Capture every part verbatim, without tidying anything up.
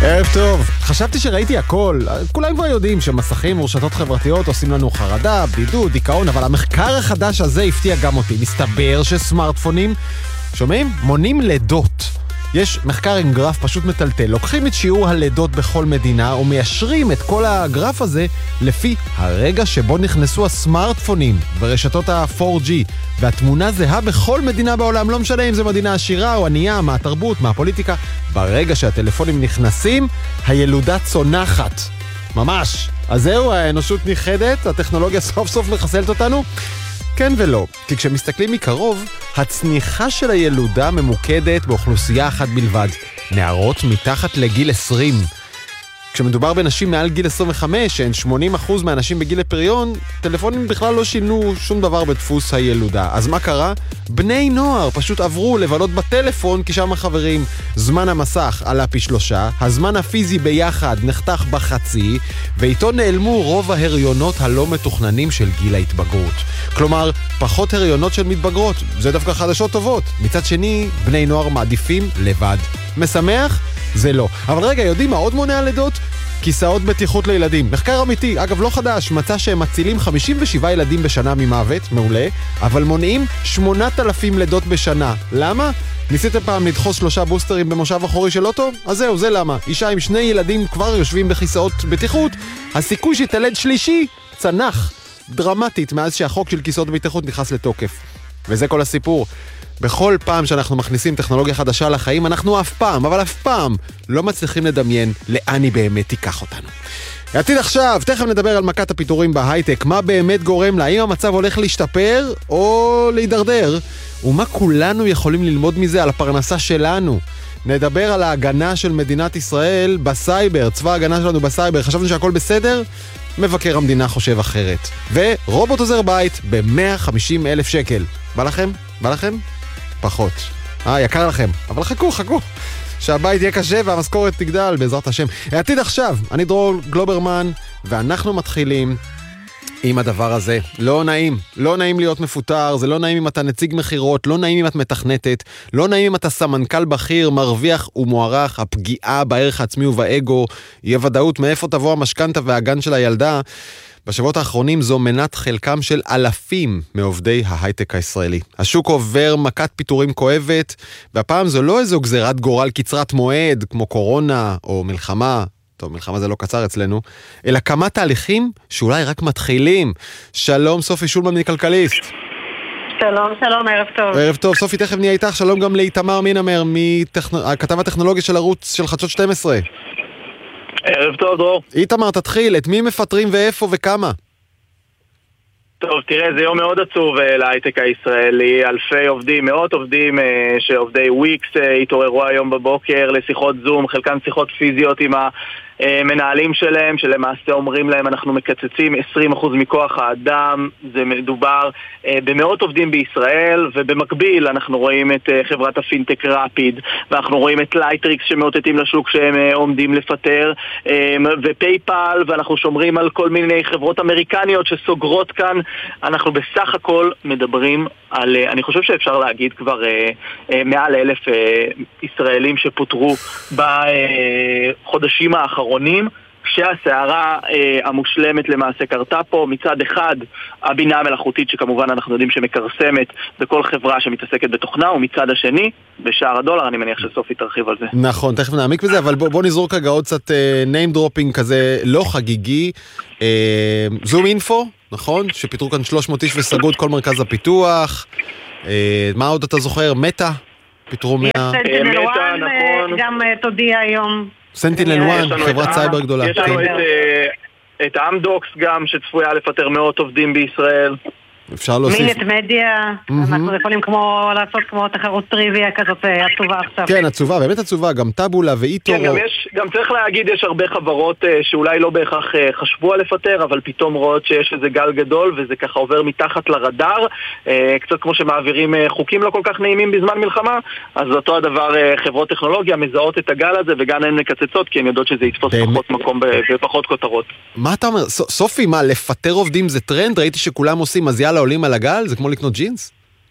ערב טוב. חשבתי שראיתי הכל. כולם כבר יודעים שמסכים ורשתות חברתיות עושים לנו חרדה, בדידות, דיכאון, אבל המחקר החדש הזה הפתיע גם אותי. מסתבר שסמארטפונים, שומעים? מונים לידות. יש מחקר עם גרף פשוט מטלטל. לוקחים את שיעור הלידות בכל מדינה ומיישרים את כל הגרף הזה לפי הרגע שבו נכנסו הסמארטפונים ורשתות ה-פור ג'י. והתמונה זהה בכל מדינה בעולם, לא משנה אם זה מדינה עשירה או ענייה, מה התרבות, מה הפוליטיקה. ברגע שהטלפונים נכנסים, הילודה צונחת. ממש. אז זהו, האנושות ניחדת, הטכנולוגיה סוף סוף מחסלת אותנו. כן ולא, כי כשמסתכלים מקרוב, הצניחה של הילודה ממוקדת באוכלוסייה אחת בלבד, נערות מתחת לגיל עשרים. כשמדובר בנשים מעל גיל עשרים וחמש, שהן שמונים אחוז מהנשים בגיל הפריון, טלפונים בכלל לא שינו שום דבר בדפוס הילודה. אז מה קרה? בני נוער פשוט עברו לבלות בטלפון, כי שם החברים, זמן המסך עלה פי שלושה, הזמן הפיזי ביחד נחתך בחצי, ואיתו נעלמו רוב ההריונות הלא מתוכננים של גיל ההתבגרות. כלומר, פחות הריונות של מתבגרות, זה דווקא חדשות טובות. מצד שני, בני נוער מעדיפים לבד. משמח? זה לא. אבל רגע, יודעים מה עוד מונע לידות? כיסאות בטיחות לילדים. מחקר אמיתי, אגב לא חדש, מצא שהם מצילים חמישים ושבעה ילדים בשנה ממוות, מעולה, אבל מונעים שמונת אלפים לידות בשנה. למה? ניסיתם פעם לדחוס שלושה בוסטרים במושב אחורי של אוטו? אז זהו, זה למה. אישה עם שני ילדים כבר יושבים בכיסאות בטיחות, הסיכוי שתלד שלישי צנח דרמטית מאז שהחוק של כיסאות בטיחות נכנס לתוקף. וזה כל הסיפור. בכל פעם שאנחנו מכניסים טכנולוגיה חדשה לחיים, אנחנו אף פעם, אבל אף פעם, לא מצליחים לדמיין לאן היא באמת תיקח אותנו. עתיד עכשיו, תכף נדבר על מכת הפיטורים בהייטק, מה באמת גורם לה, האם המצב הולך להשתפר או להידרדר, ומה כולנו יכולים ללמוד מזה על הפרנסה שלנו. נדבר על ההגנה של מדינת ישראל בסייבר, צבא ההגנה שלנו בסייבר, חשבנו שהכל בסדר? מבקר המדינה חושב אחרת. ורובוט עוזר בית ב-מאה וחמישים אלף שקל. בא לכם? בא לכם? פחות. אה, יקר לכם. אבל חכו, חכו. שהבית יהיה קשה והמשכורת תגדל בעזרת השם. העתיד עכשיו, אני דרור גלוברמן, ואנחנו מתחילים עם הדבר הזה. לא נעים. לא נעים להיות מפוטר, זה לא נעים אם אתה נציג מחירות, לא נעים אם את מתכנתת, לא נעים אם אתה סמנכ"ל בכיר, מרוויח ומוערך, הפגיעה בערך העצמי ובאגו, יהיה ודאות מאיפה תבוא המשכנתה והגן של הילדה. בשבועות האחרונים זו מנת חלקם של אלפים מעובדי ההייטק הישראלי. השוק עובר מכת פיטורים כואבת, והפעם זו לא איזו גזירת גורל קצרת מועד, כמו קורונה או מלחמה, טוב, מלחמה זה לא קצר אצלנו, אלא כמה תהליכים שאולי רק מתחילים. שלום, סופי שולמן מכלכליסט. שלום, שלום, ערב טוב. ערב טוב, סופי, תכף נהיה איתך. שלום גם לאיתמר מינמר, מכתב הטכנולוגיה של ערוץ של חדשות שתים עשרה. ערב טוב, דרור. איתמר, תתחיל, את מי מפטרים ואיפה וכמה? טוב, תראה, זה יום מאוד עצוב להייטק הישראלי, אלפי עובדים, מאות עובדים שעובדי וויקס התעוררו היום בבוקר לשיחות זום, חלקן שיחות פיזיות עם המנהלים שלהם, שלמעשה אומרים להם אנחנו מקצצים עשרים אחוז מכוח האדם. זה מדובר במאות עובדים בישראל, ובמקביל אנחנו רואים את חברת הפינטק רפיד, ואנחנו רואים את לייטריקס שמאותתים לשוק שהם עומדים לפטר, ופייפל, ואנחנו שומרים על כל מיני חברות אמריקניות שסוגרות כאן. אנחנו בסך הכל מדברים על, אני חושב שאפשר להגיד כבר מעל אלף ישראלים שפוטרו בחודשים האחרונים, כשהסערה אה, המושלמת למעשה קרתה פה. מצד אחד הבינה המלאכותית שכמובן אנחנו יודעים שמקרסמת בכל חברה שמתעסקת בתוכנה, ומצד השני בשער הדולר. אני מניח שסופי תרחיב על זה. נכון, תכף נעמיק בזה, אבל בוא, בוא נזרוק רגע עוד קצת אה, name dropping כזה לא חגיגי. אה, זום אינפו, נכון? שפיתרו כאן שלוש מאות איש וסגרו את כל מרכז הפיתוח. אה, מה עוד אתה זוכר? מטה? פיתרו מה... סנטינל וואן, גם תודיע היום. סנטינל וואן, חברת סייבר גדולה. יש לנו את אמדוקס גם, שצפויה לפטר מאות עובדים בישראל. אפשר להוסיף. מינט מדיה, אנחנו יכולים כמו לעשות כמו תחרות טריוויה כזאת עצובה עכשיו. כן, עצובה, באמת עצובה, גם טאבולה ואיטורו. כן, גם יש, גם צריך להגיד, יש הרבה חברות שאולי לא בהכרח חשבו על לפטר, אבל פתאום רואות שיש איזה גל גדול, וזה ככה עובר מתחת לרדאר, קצת כמו שמעבירים חוקים לא כל כך נעימים בזמן מלחמה, אז אותו הדבר חברות טכנולוגיה מזהות את הגל הזה, וגם הן מקצצות, כי הן יודעות שזה יתפוס פחות מקום ופחות כותרות. מה אתה אומר? סופי, מה, לפטר עובדים זה טרנד? ראיתי שכולם עושים, אז יאללה, עולים על הגל? זה כמו לקנות ג'ינס?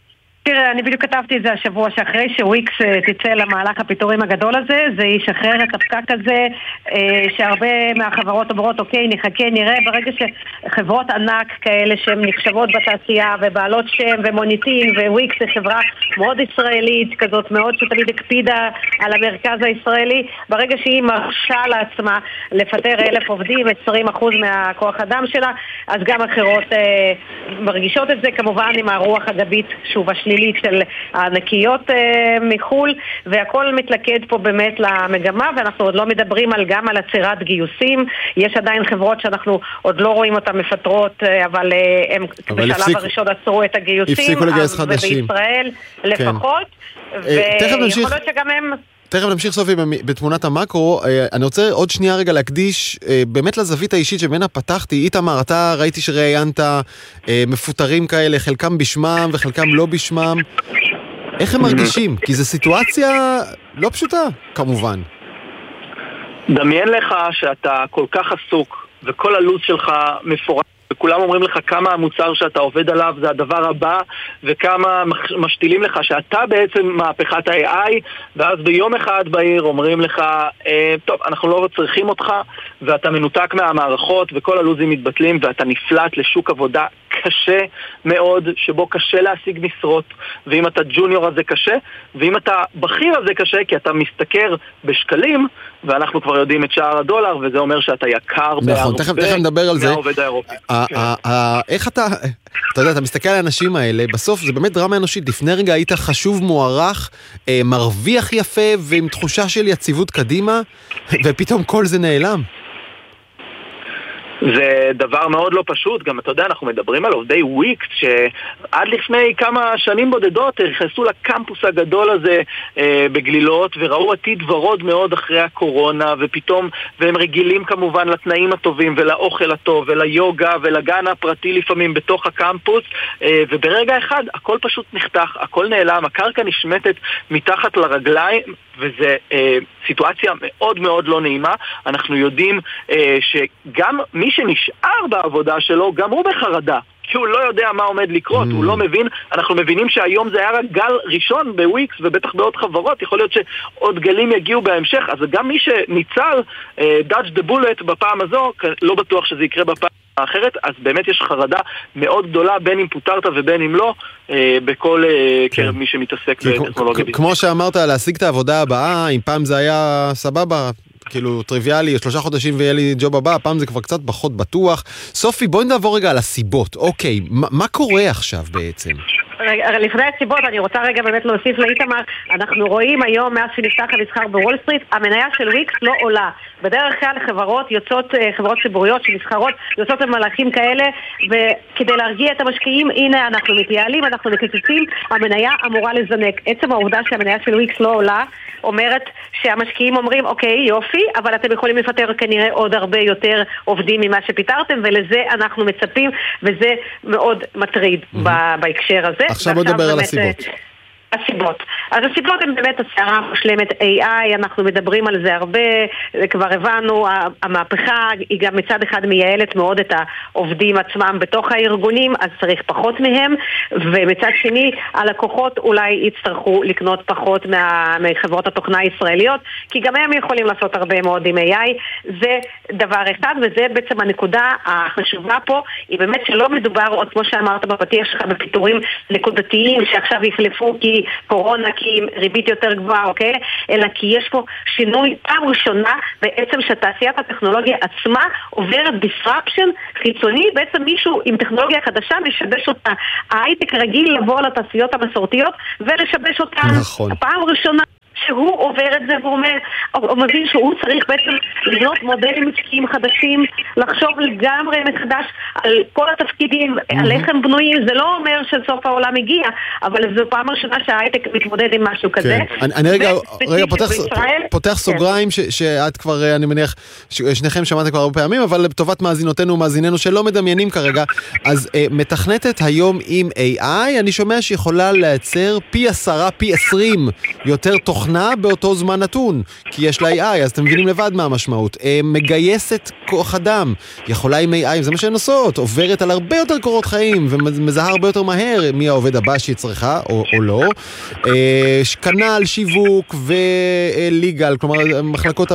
תראה, אני בדיוק כתבתי את זה השבוע, שאחרי שוויקס תצא למהלך הפיטורים הגדול הזה, זה ישחרר את הפקק הזה, שהרבה מהחברות אומרות, אוקיי, נחכה, נראה, ברגע שחברות ענק כאלה שהן נחשבות בתעשייה, ובעלות שם ומוניטין, וויקס זה חברה מאוד ישראלית, כזאת מאוד שתמיד הקפידה על המרכז הישראלי, ברגע שהיא מרשה לעצמה לפטר אלף עובדים, עשרים אחוז מהכוח אדם שלה, אז גם אחרות אה, מרגישות את זה, כמובן עם הרוח הגבית, שוב, השלילית של הענקיות אה, מחול, והכל מתלכד פה באמת למגמה, ואנחנו עוד לא מדברים על, גם על עצירת גיוסים. יש עדיין חברות שאנחנו עוד לא רואים אותן מפטרות, אה, אבל אה, הם אבל בשלב הפסיק, הראשון עצרו את הגיוסים. הפסיקו לגייס חדשים. ובישראל כן. לפחות. ויכול להיות שגם הם... תכף נמשיך סופי בתמונת המקרו. אני רוצה עוד שנייה רגע להקדיש באמת לזווית האישית שמנה פתחתי. איתמר, אתה ראיתי שראיינת מפוטרים כאלה, חלקם בשמם וחלקם לא בשמם. איך הם מרגישים? כי זו סיטואציה לא פשוטה, כמובן. דמיין לך שאתה כל כך עסוק וכל הלו"ז שלך מפורט, וכולם אומרים לך כמה המוצר שאתה עובד עליו זה הדבר הבא, וכמה משתילים לך שאתה בעצם מהפכת ה-איי איי, ואז ביום אחד בעיר אומרים לך, אה, טוב, אנחנו לא צריכים אותך, ואתה מנותק מהמערכות, וכל הלוזים מתבטלים, ואתה נפלט לשוק עבודה קשה מאוד, שבו קשה להשיג משרות, ואם אתה ג'וניור אז זה קשה, ואם אתה בכיר אז זה קשה, כי אתה מסתכר בשקלים, ואנחנו כבר יודעים את שער הדולר, וזה אומר שאתה יקר בהרבה מהעובד האירופי. איך אתה, אתה יודע, אתה מסתכל על האנשים האלה, בסוף זה באמת דרמה אנושית. לפני רגע היית חשוב, מוערך, מרוויח יפה, ועם תחושה של יציבות קדימה, ופתאום כל זה נעלם. זה דבר מאוד לא פשוט, גם אתה יודע, אנחנו מדברים על עובדי וויקס שעד לפני כמה שנים בודדות נכנסו לקמפוס הגדול הזה אה, בגלילות וראו עתיד ורוד מאוד אחרי הקורונה, ופתאום, והם רגילים כמובן לתנאים הטובים ולאוכל הטוב וליוגה ולגן הפרטי לפעמים בתוך הקמפוס, אה, וברגע אחד הכל פשוט נחתך, הכל נעלם, הקרקע נשמטת מתחת לרגליים, וזה אה, סיטואציה מאוד מאוד לא נעימה. אנחנו יודעים אה, שגם מי שנשאר בעבודה שלו, גם הוא בחרדה, כי הוא לא יודע מה עומד לקרות, mm. הוא לא מבין. אנחנו מבינים שהיום זה היה רק גל ראשון בוויקס, ובטח בעוד חברות, יכול להיות שעוד גלים יגיעו בהמשך, אז גם מי שניצל אה, dodge the bullet בפעם הזו, לא בטוח שזה יקרה בפעם האחרת, אז באמת יש חרדה מאוד גדולה, בין אם פוטרת ובין אם לא, אה, בכל אה, כן. קרב מי שמתעסק בטכנולוגיה. כמו שאמרת, להשיג את העבודה הבאה, אם פעם זה היה סבבה, כאילו טריוויאלי, שלושה חודשים ויהיה לי ג'וב הבא, הפעם זה כבר קצת פחות בטוח. סופי, בואי נעבור רגע על הסיבות. אוקיי, מה, מה קורה עכשיו בעצם? לפני הסיבות, אני רוצה רגע באמת להוסיף לאיתמר, אנחנו רואים היום, מאז שנפתח המסחר בוול סטריט, המניה של וויקס לא עולה. בדרך כלל חברות יוצאות, חברות ציבוריות שנסחרות, יוצאות למהלכים כאלה, וכדי להרגיע את המשקיעים, הנה אנחנו מתייעלים, אנחנו מקצצים, המניה אמורה לזנק. עצם העובדה שהמניה של וויקס לא עולה, אומרת שהמשקיעים אומרים, אוקיי, יופי, אבל אתם יכולים לפטר כנראה עוד הרבה יותר עובדים ממה שפיטרתם, ולזה אנחנו מצפים, וזה מאוד מטריד mm-hmm. בהקשר הזה. עכשיו בוא נדבר על הסיבות. הסיבות. אז הסיבות הן באמת הסערה מושלמת איי איי, אנחנו מדברים על זה הרבה, כבר הבנו, המהפכה היא גם מצד אחד מייעלת מאוד את העובדים עצמם בתוך הארגונים, אז צריך פחות מהם, ומצד שני, הלקוחות אולי יצטרכו לקנות פחות מה, מחברות התוכנה הישראליות, כי גם הם יכולים לעשות הרבה מאוד עם איי איי, זה דבר אחד, וזה בעצם הנקודה החשובה פה, היא באמת שלא מדובר, עוד כמו שאמרת בפתיח שלך, בפיטורים נקודתיים שעכשיו יחלפו כי קורונה, כי ריבית יותר גבוהה, אוקיי? אלא כי יש פה שינוי פעם ראשונה בעצם שתעשיית הטכנולוגיה עצמה עוברת disruption חיצוני, בעצם מישהו עם טכנולוגיה חדשה משבש אותה. ההייטק רגיל לבוא לתעשיות המסורתיות ולשבש אותה. נכון. הפעם ראשונה שהוא עובר את זה והוא אומר, הוא מבין שהוא צריך בעצם לבנות מודלים עסקיים חדשים, לחשוב לגמרי מחדש על כל התפקידים, mm-hmm. על איך הם בנויים. זה לא אומר שסוף העולם הגיע, אבל זו פעם ראשונה שההייטק מתמודד עם משהו כזה. כן. אני, אני רגע, רגע פותח, בישראל, פותח סוגריים כן. ש, שאת כבר, אני מניח, שניכם שמעתם כבר הרבה פעמים, אבל לטובת מאזינותינו ומאזיננו שלא מדמיינים כרגע, אז אה, מתכנתת היום עם איי איי, אני שומע שיכולה לייצר פי עשרה, פי עשרים יותר תוכנה תכנה באותו זמן נתון, כי יש לה איי איי, אז אתם מבינים לבד מה המשמעות. מגייסת כוח אדם, יכולה עם איי איי, זה מה שהן עושות, עוברת על הרבה יותר קורות חיים, ומזהה הרבה יותר מהר מי העובד הבא שהיא צריכה, או, או לא. כנ"ל שיווק וליגל, כלומר, מחלקות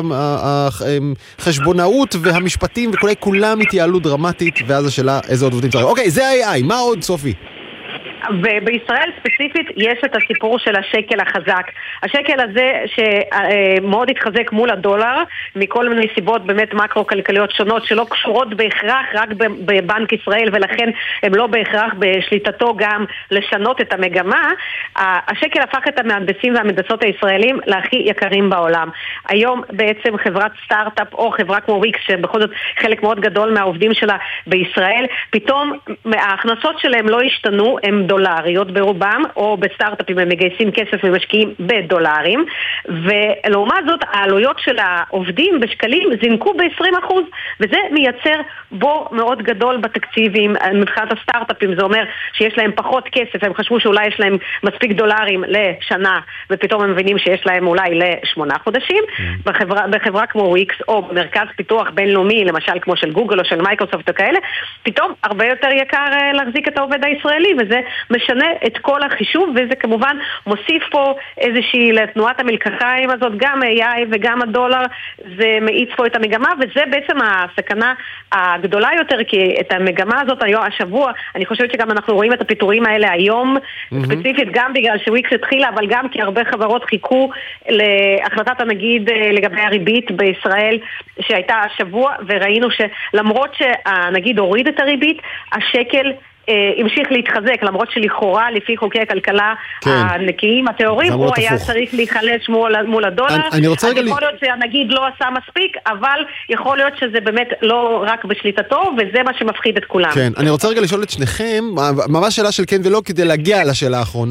החשבונאות והמשפטים וכולי, כולם התייעלו דרמטית, ואז השאלה איזה עוד עובדים צריך. אוקיי, זה ה-איי איי, מה עוד, סופי? ובישראל ספציפית יש את הסיפור של השקל החזק. השקל הזה שמאוד התחזק מול הדולר, מכל מיני סיבות באמת מקרו-כלכליות שונות, שלא קשורות בהכרח רק בבנק ישראל, ולכן הם לא בהכרח בשליטתו גם לשנות את המגמה. השקל הפך את המהנדסים והמהנדסות הישראלים להכי יקרים בעולם. היום בעצם חברת סטארט-אפ או חברה כמו וויקס, שבכל זאת חלק מאוד גדול מהעובדים שלה בישראל, פתאום ההכנסות שלהם לא השתנו, הם דולריות ברובם, או בסטארט-אפים הם מגייסים כסף ומשקיעים בדולרים, ולעומת זאת העלויות של העובדים בשקלים זינקו ב-עשרים אחוז, וזה מייצר בור מאוד גדול בתקציבים. מבחינת הסטארט-אפים זה אומר שיש להם פחות כסף, הם חשבו שאולי יש להם מספיק דולרים לשנה, ופתאום הם מבינים שיש להם אולי לשמונה חודשים. בחברה, בחברה כמו וויקס, או במרכז פיתוח בינלאומי, למשל כמו של גוגל או של מייקרוסופט וכאלה, פתאום הרבה יותר יקר להחזיק את העובד הישראלי, וזה משנה את כל החישוב, וזה כמובן מוסיף פה איזושהי לתנועת המלקחיים הזאת, גם איי איי וגם הדולר, זה מאיץ פה את המגמה, וזה בעצם הסכנה הגדולה יותר, כי את המגמה הזאת היום, השבוע, אני חושבת שגם אנחנו רואים את הפיטורים האלה היום, mm-hmm. ספציפית גם בגלל שוויקס התחילה, אבל גם כי הרבה חברות חיכו להחלטת הנגיד לגבי הריבית בישראל, שהייתה השבוע, וראינו שלמרות שהנגיד הוריד את הריבית, השקל המשיך להתחזק, למרות שלכאורה לפי חוקי הכלכלה כן. הנקיים, התיאורים, הוא היה הפוך. צריך להיחלש מול, מול הדולר. אני, אני רוצה רגע... יכול להיות שהנגיד לא עשה מספיק, אבל יכול להיות שזה באמת לא רק בשליטתו, וזה מה שמפחיד את כולם. כן, אני רוצה רגע לשאול את שניכם, ממש שאלה של כן ולא, כדי להגיע לשאלה האחרונה.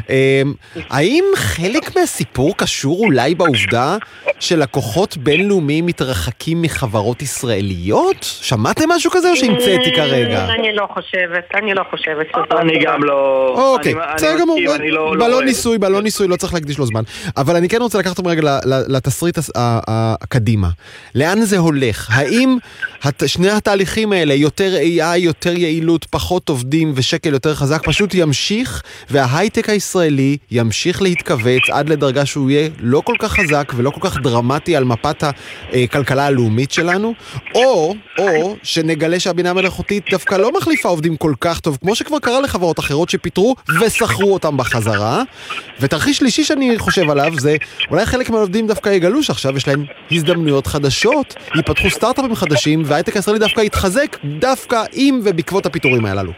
האם חלק מהסיפור קשור אולי בעובדה שלקוחות בינלאומיים מתרחקים מחברות ישראליות? שמעתם משהו כזה או שהמצאתי כרגע? אני לא חושבת. אני לא חושבת. אני גם לא... אוקיי, בסדר גמור. בלון ניסוי, בלון ניסוי, לא צריך להקדיש לו זמן. אבל אני כן רוצה לקחת אתכם רגע לתסריט הקדימה. לאן זה הולך? האם שני התהליכים האלה, יותר איי איי, יותר יעילות, פחות עובדים ושקל יותר חזק, פשוט ימשיך, וההייטק הישראלי ימשיך להתכווץ עד לדרגה שהוא יהיה לא כל כך חזק ולא כל כך דרמטי על מפת הכלכלה הלאומית שלנו, או, או שנגלה שהבינה המלאכותית דווקא לא מחליפה עובדים כל כך טוב, כמו שכבר קרה לחברות אחרות שפיטרו וסחרו אותם בחזרה. ותרחיש שלישי שאני חושב עליו זה, אולי חלק מהעובדים דווקא יגלו שעכשיו יש להם הזדמנויות חדשות, ייפתחו סטארט-אפים חדשים, וההייטק הישראלי דווקא יתחזק דווקא עם ובעקבות הפיטורים הללו.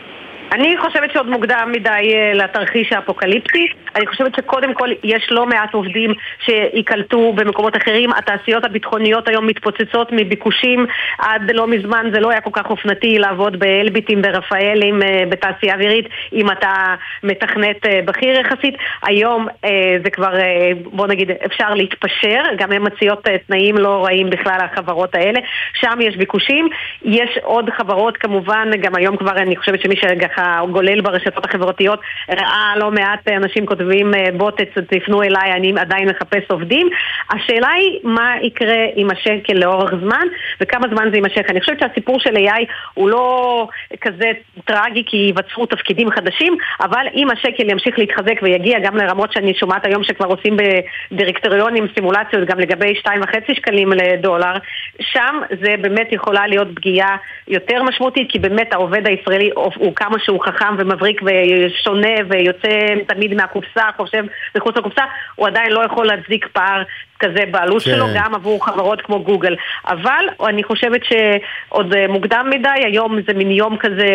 אני חושבת שעוד מוקדם מדי לתרחיש האפוקליפטי. אני חושבת שקודם כל יש לא מעט עובדים שיקלטו במקומות אחרים. התעשיות הביטחוניות היום מתפוצצות מביקושים. עד לא מזמן זה לא היה כל כך אופנתי לעבוד באלביטים, ברפאלים, בתעשייה אווירית, אם אתה מתכנת בכיר יחסית. היום זה כבר, בוא נגיד, אפשר להתפשר. גם הם מציעות תנאים לא רעים בכלל החברות האלה. שם יש ביקושים. יש עוד חברות כמובן, גם היום כבר אני חושבת שמי שגח גולל ברשתות החברתיות, ראה לא מעט אנשים כותבים בוט, תפנו אליי, אני עדיין מחפש עובדים. השאלה היא מה יקרה עם השקל לאורך זמן, וכמה זמן זה יימשך. אני חושבת שהסיפור של איי איי הוא לא כזה טרגי, כי ייווצרו תפקידים חדשים, אבל אם השקל ימשיך להתחזק ויגיע גם לרמות שאני שומעת היום שכבר עושים בדירקטוריונים סימולציות גם לגבי שתיים וחצי שקלים לדולר, שם זה באמת יכולה להיות פגיעה יותר משמעותית, כי באמת העובד הישראלי הוא כמה שהוא חכם ומבריק ושונה ויוצא תמיד מהקופסה, חושב מחוץ לקופסה, הוא עדיין לא יכול להצדיק פער כזה בעלות כן. שלו, גם עבור חברות כמו גוגל. אבל אני חושבת שעוד מוקדם מדי, היום זה מין יום כזה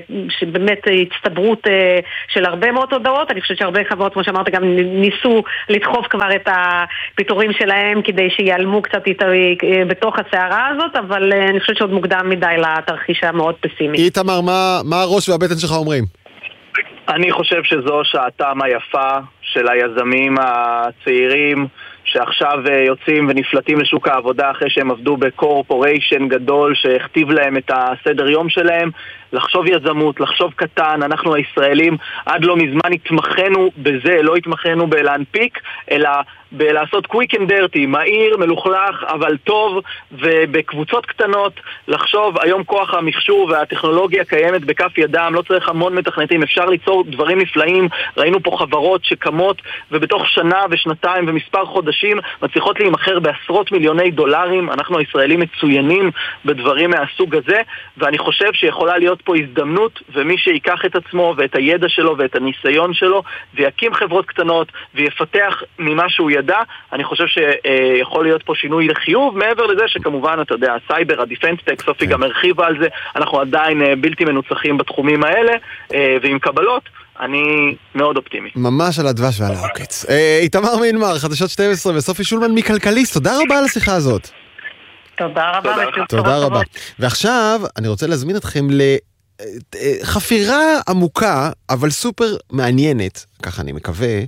שבאמת הצטברות של הרבה מאוד הודעות. אני חושבת שהרבה חברות, כמו שאמרת, גם ניסו לדחוף כבר את הפיטורים שלהם כדי שיעלמו קצת בתוך הסערה הזאת, אבל אני חושבת שעוד מוקדם מדי לתרחיש המאוד פסימי. איתמר, מה, מה הראש והבטן שלך אומרים? אני חושב שזו שעתם היפה של היזמים הצעירים שעכשיו יוצאים ונפלטים לשוק העבודה אחרי שהם עבדו בקורפוריישן גדול שהכתיב להם את הסדר יום שלהם, לחשוב יזמות, לחשוב קטן. אנחנו הישראלים עד לא מזמן התמחנו בזה, לא התמחנו בלהנפיק, אלא בלעשות quick and dirty, מהיר, מלוכלך, אבל טוב, ובקבוצות קטנות, לחשוב, היום כוח המחשוב והטכנולוגיה קיימת בכף ידם, לא צריך המון מתכנתים, אפשר ליצור דברים נפלאים. ראינו פה חברות שקמות, ובתוך שנה ושנתיים ומספר חודשים מצליחות להימחר בעשרות מיליוני דולרים. אנחנו הישראלים מצוינים בדברים מהסוג הזה, ואני חושב שיכולה להיות פה הזדמנות, ומי שיקח את עצמו ואת הידע שלו ואת הניסיון שלו, ויקים חברות קטנות, ויפתח ממה שהוא ידע, אני חושב שיכול להיות פה שינוי לחיוב, מעבר לזה שכמובן, אתה יודע, הסייבר, הדיפנס טק, סופי גם הרחיבה על זה, אנחנו עדיין בלתי מנוצחים בתחומים האלה, ועם קבלות, אני מאוד אופטימי. ממש על הדבש ועל העוקץ. איתמר מינמר, חדשות שתים עשרה וסופי שולמן מכלכליסט, תודה רבה על השיחה הזאת. תודה רבה. תודה רבה. ועכשיו אני רוצה להזמין אתכם לחפירה עמוקה, אבל סופר מעניינת, ככה אני מקווה,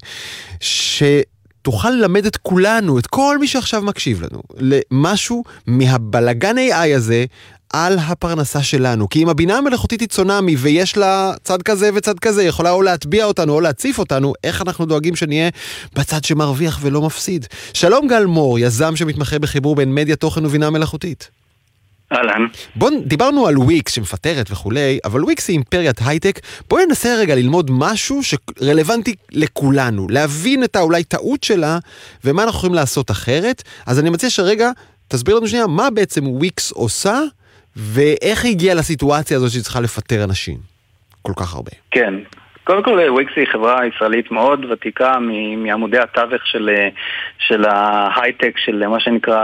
שתוכל ללמד את כולנו, את כל מי שעכשיו מקשיב לנו, למשהו מהבלגן איי איי הזה, על הפרנסה שלנו. כי אם הבינה המלאכותית היא צונאמי ויש לה צד כזה וצד כזה, יכולה או להטביע אותנו או להציף אותנו, איך אנחנו דואגים שנהיה בצד שמרוויח ולא מפסיד? שלום גל מור, יזם שמתמחה בחיבור בין מדיה, תוכן ובינה מלאכותית. אהלן. בוא, דיברנו על וויקס שמפטרת וכולי, אבל וויקס היא אימפריית הייטק. בואי ננסה רגע ללמוד משהו שרלוונטי לכולנו, להבין את האולי טעות שלה ומה אנחנו יכולים לעשות אחרת. אז אני מציע שרגע תסביר לנו שנייה מה בעצם וויקס עושה, ואיך היא הגיעה לסיטואציה הזאת שהיא צריכה לפטר אנשים כל כך הרבה. כן, קודם כל וויקס היא חברה ישראלית מאוד ותיקה מעמודי התווך של, של ההייטק, של מה שנקרא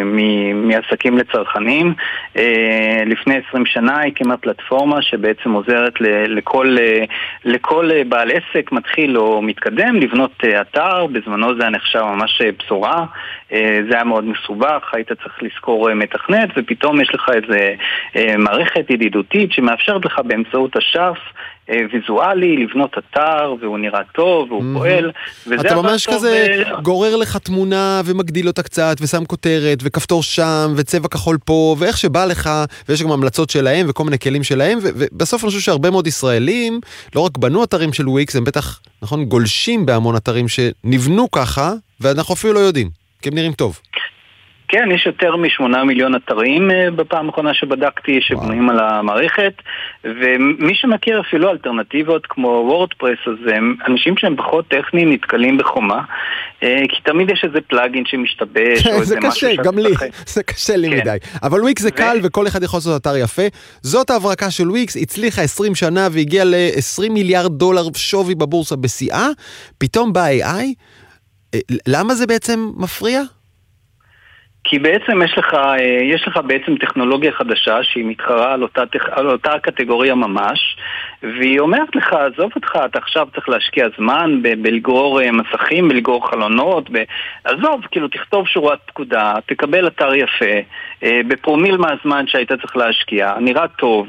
מעסקים לצרכנים. לפני עשרים שנה היא כמעט פלטפורמה שבעצם עוזרת לכל, לכל בעל עסק מתחיל או מתקדם לבנות אתר. בזמנו זה היה נחשב ממש בשורה, זה היה מאוד מסובך, היית צריך לזכור מתכנת, ופתאום יש לך איזה מערכת ידידותית שמאפשרת לך באמצעות השף ויזואלי, לבנות אתר, והוא נראה טוב, והוא פועל. אתה ממש כזה גורר לך תמונה ומגדיל אותה קצת, ושם כותרת, וכפתור שם, וצבע כחול פה, ואיך שבא לך, ויש גם המלצות שלהם, וכל מיני כלים שלהם, ובסוף אני חושב שהרבה מאוד ישראלים, לא רק בנו אתרים של וויקס, הם בטח, נכון, גולשים בהמון אתרים שנבנו ככה, ואנחנו אפילו לא יודעים, כי הם נראים טוב. כן, יש יותר משמונה מיליון אתרים בפעם האחרונה שבדקתי שבנויים על המערכת, ומי שמכיר אפילו אלטרנטיבות כמו וורדפרס, אז הם אנשים שהם פחות טכניים נתקלים בחומה, כי תמיד יש איזה פלאגין שמשתבש או איזה משהו קשה, גם לי, זה קשה לי מדי. אבל וויקס זה קל וכל אחד יכול לעשות אתר יפה. זאת ההברקה של וויקס, הצליחה עשרים שנה והגיעה ל-עשרים מיליארד דולר שווי בבורסה בשיאה, פתאום בא איי איי. למה זה בעצם מפריע? כי בעצם יש לך, יש לך בעצם טכנולוגיה חדשה שהיא מתחרה על אותה, על אותה קטגוריה ממש, והיא אומרת לך, עזוב אותך, אתה עכשיו צריך להשקיע זמן ב- בלגרור מסכים, בלגרור חלונות, ב- עזוב, כאילו תכתוב שורת פקודה, תקבל אתר יפה, בפרומיל מהזמן שהיית צריך להשקיע, נראה טוב,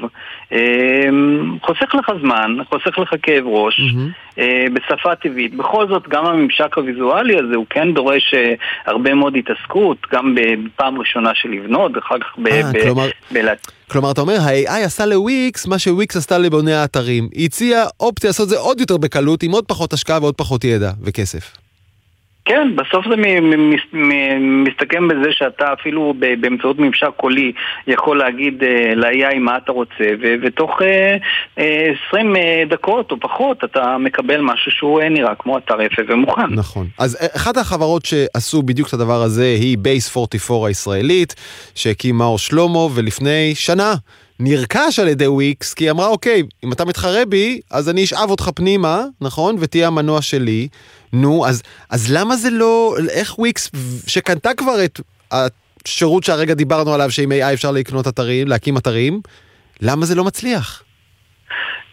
חוסך לך זמן, חוסך לך כאב ראש, mm-hmm. בשפה טבעית. בכל זאת, גם הממשק הוויזואלי הזה, הוא כן דורש הרבה מאוד התעסקות, גם בפעם ראשונה של לבנות, ואחר כך ב... 아, ב- כלומר... ב- כלומר, אתה אומר, ה-איי איי עשה לוויקס מה שוויקס עשתה לבוני האתרים. היא הציעה אופציה לעשות זה עוד יותר בקלות, עם עוד פחות השקעה ועוד פחות ידע וכסף. כן, בסוף זה מ- מ- מ- מסתכם בזה שאתה אפילו באמצעות ממשק קולי יכול להגיד ל-איי איי מה אתה רוצה, ו- ותוך עשרים דקות או פחות אתה מקבל משהו שהוא נראה כמו אתר יפה ומוכן. נכון. אז אחת החברות שעשו בדיוק את הדבר הזה היא בייס ארבעים וארבע הישראלית, שהקים מאור שלמה, ולפני שנה נרכש על ידי וויקס, כי היא אמרה, אוקיי, אם אתה מתחרה בי, אז אני אשאב אותך פנימה, נכון? ותהיה המנוע שלי. נו, אז, אז למה זה לא, איך וויקס, שקנתה כבר את השירות שהרגע דיברנו עליו, שעם איי איי אפשר לקנות אתרים, להקים אתרים, למה זה לא מצליח?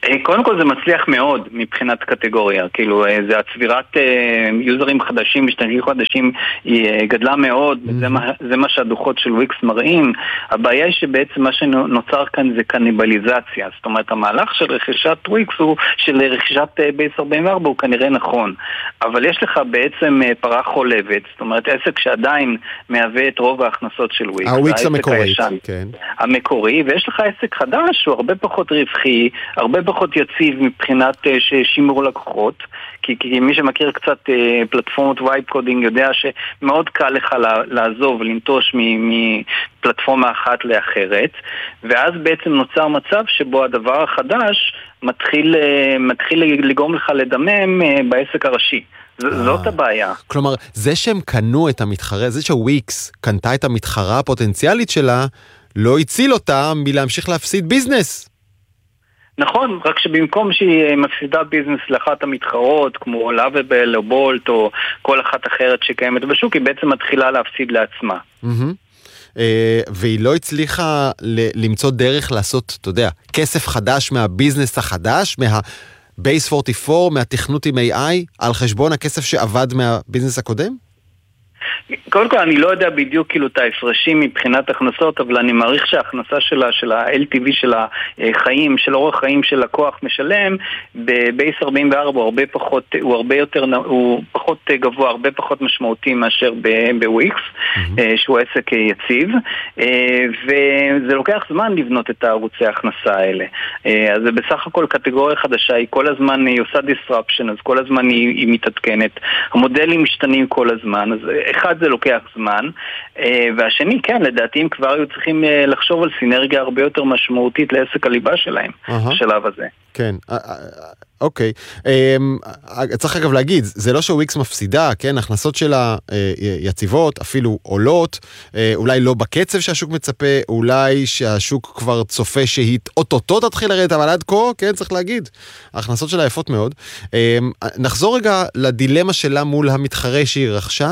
קודם כל זה מצליח מאוד מבחינת קטגוריה, כאילו זה הצבירת יוזרים חדשים, משתמשים חדשים, היא גדלה מאוד, זה מה, זה מה שהדוחות של וויקס מראים. הבעיה היא שבעצם מה שנוצר כאן זה קניבליזציה, זאת אומרת המהלך של רכישת וויקס הוא, של רכישת בייס ארבעים וארבע הוא כנראה נכון, אבל יש לך בעצם פרה חולבת, זאת אומרת עסק שעדיין מהווה את רוב ההכנסות של וויקס, הוויקס המקורי, כן. המקורי, ויש לך עסק חדש שהוא הרבה פחות רווחי, הרבה פחות יציב מבחינת שימור לקוחות, כי, כי מי שמכיר קצת פלטפורמות וייב קודינג יודע שמאוד קל לך לעזוב, לנטוש מפלטפורמה אחת לאחרת, ואז בעצם נוצר מצב שבו הדבר החדש מתחיל, מתחיל לגרום לך לדמם בעסק הראשי. זאת הבעיה. כלומר, זה שהם קנו את המתחרה, זה שוויקס קנתה את המתחרה הפוטנציאלית שלה, לא הציל אותה מלהמשיך להפסיד ביזנס. נכון, רק שבמקום שהיא מפסידה ביזנס לאחת המתחרות, כמו לאביבל או בולט או כל אחת אחרת שקיימת בשוק, היא בעצם מתחילה להפסיד לעצמה. והיא לא הצליחה למצוא דרך לעשות, אתה יודע, כסף חדש מהביזנס החדש, מה-Base ארבעים וארבע, מהתכנות עם איי איי, על חשבון הכסף שעבד מהביזנס הקודם? קודם כל אני לא יודע בדיוק כאילו את ההפרשים מבחינת הכנסות, אבל אני מעריך שההכנסה שלה, של ה-אל טי וי של החיים, של אורח חיים של לקוח משלם, ב-Base ארבעים וארבע הוא הרבה פחות, הוא הרבה יותר, הוא פחות גבוה, הרבה פחות משמעותי מאשר בוויקס, שהוא עסק יציב, וזה לוקח זמן לבנות את הערוצי ההכנסה האלה. אז זה בסך הכל קטגוריה חדשה, היא כל הזמן, היא עושה disruption, אז כל הזמן היא, היא מתעדכנת. המודלים משתנים כל הזמן, אז אחד זה לוקח זמן, והשני כן, לדעתי הם כבר היו צריכים לחשוב על סינרגיה הרבה יותר משמעותית לעסק הליבה שלהם, בשלב הזה. כן, אוקיי. צריך אגב להגיד, זה לא שוויקס מפסידה, כן, הכנסות שלה יציבות, אפילו עולות, אולי לא בקצב שהשוק מצפה, אולי שהשוק כבר צופה שהיא אוטוטו תתחיל לרדת, אבל עד כה, כן, צריך להגיד, ההכנסות שלה יפות מאוד. נחזור רגע לדילמה שלה מול המתחרה שהיא רכשה,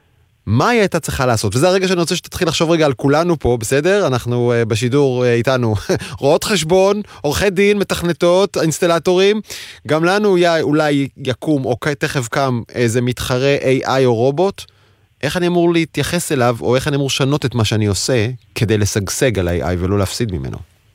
מה היא הייתה צריכה לעשות? וזה הרגע שאני רוצה שתתחיל לחשוב רגע על כולנו פה, בסדר? אנחנו uh, בשידור uh, איתנו. רואות חשבון, עורכי דין, מתכנתות, אינסטלטורים. גם לנו י- אולי יקום, או תכף קם, איזה מתחרה איי איי או רובוט. איך אני אמור להתייחס אליו, או איך אני אמור לשנות את מה שאני עושה, כדי לשגשג על איי איי ולא להפסיד ממנו?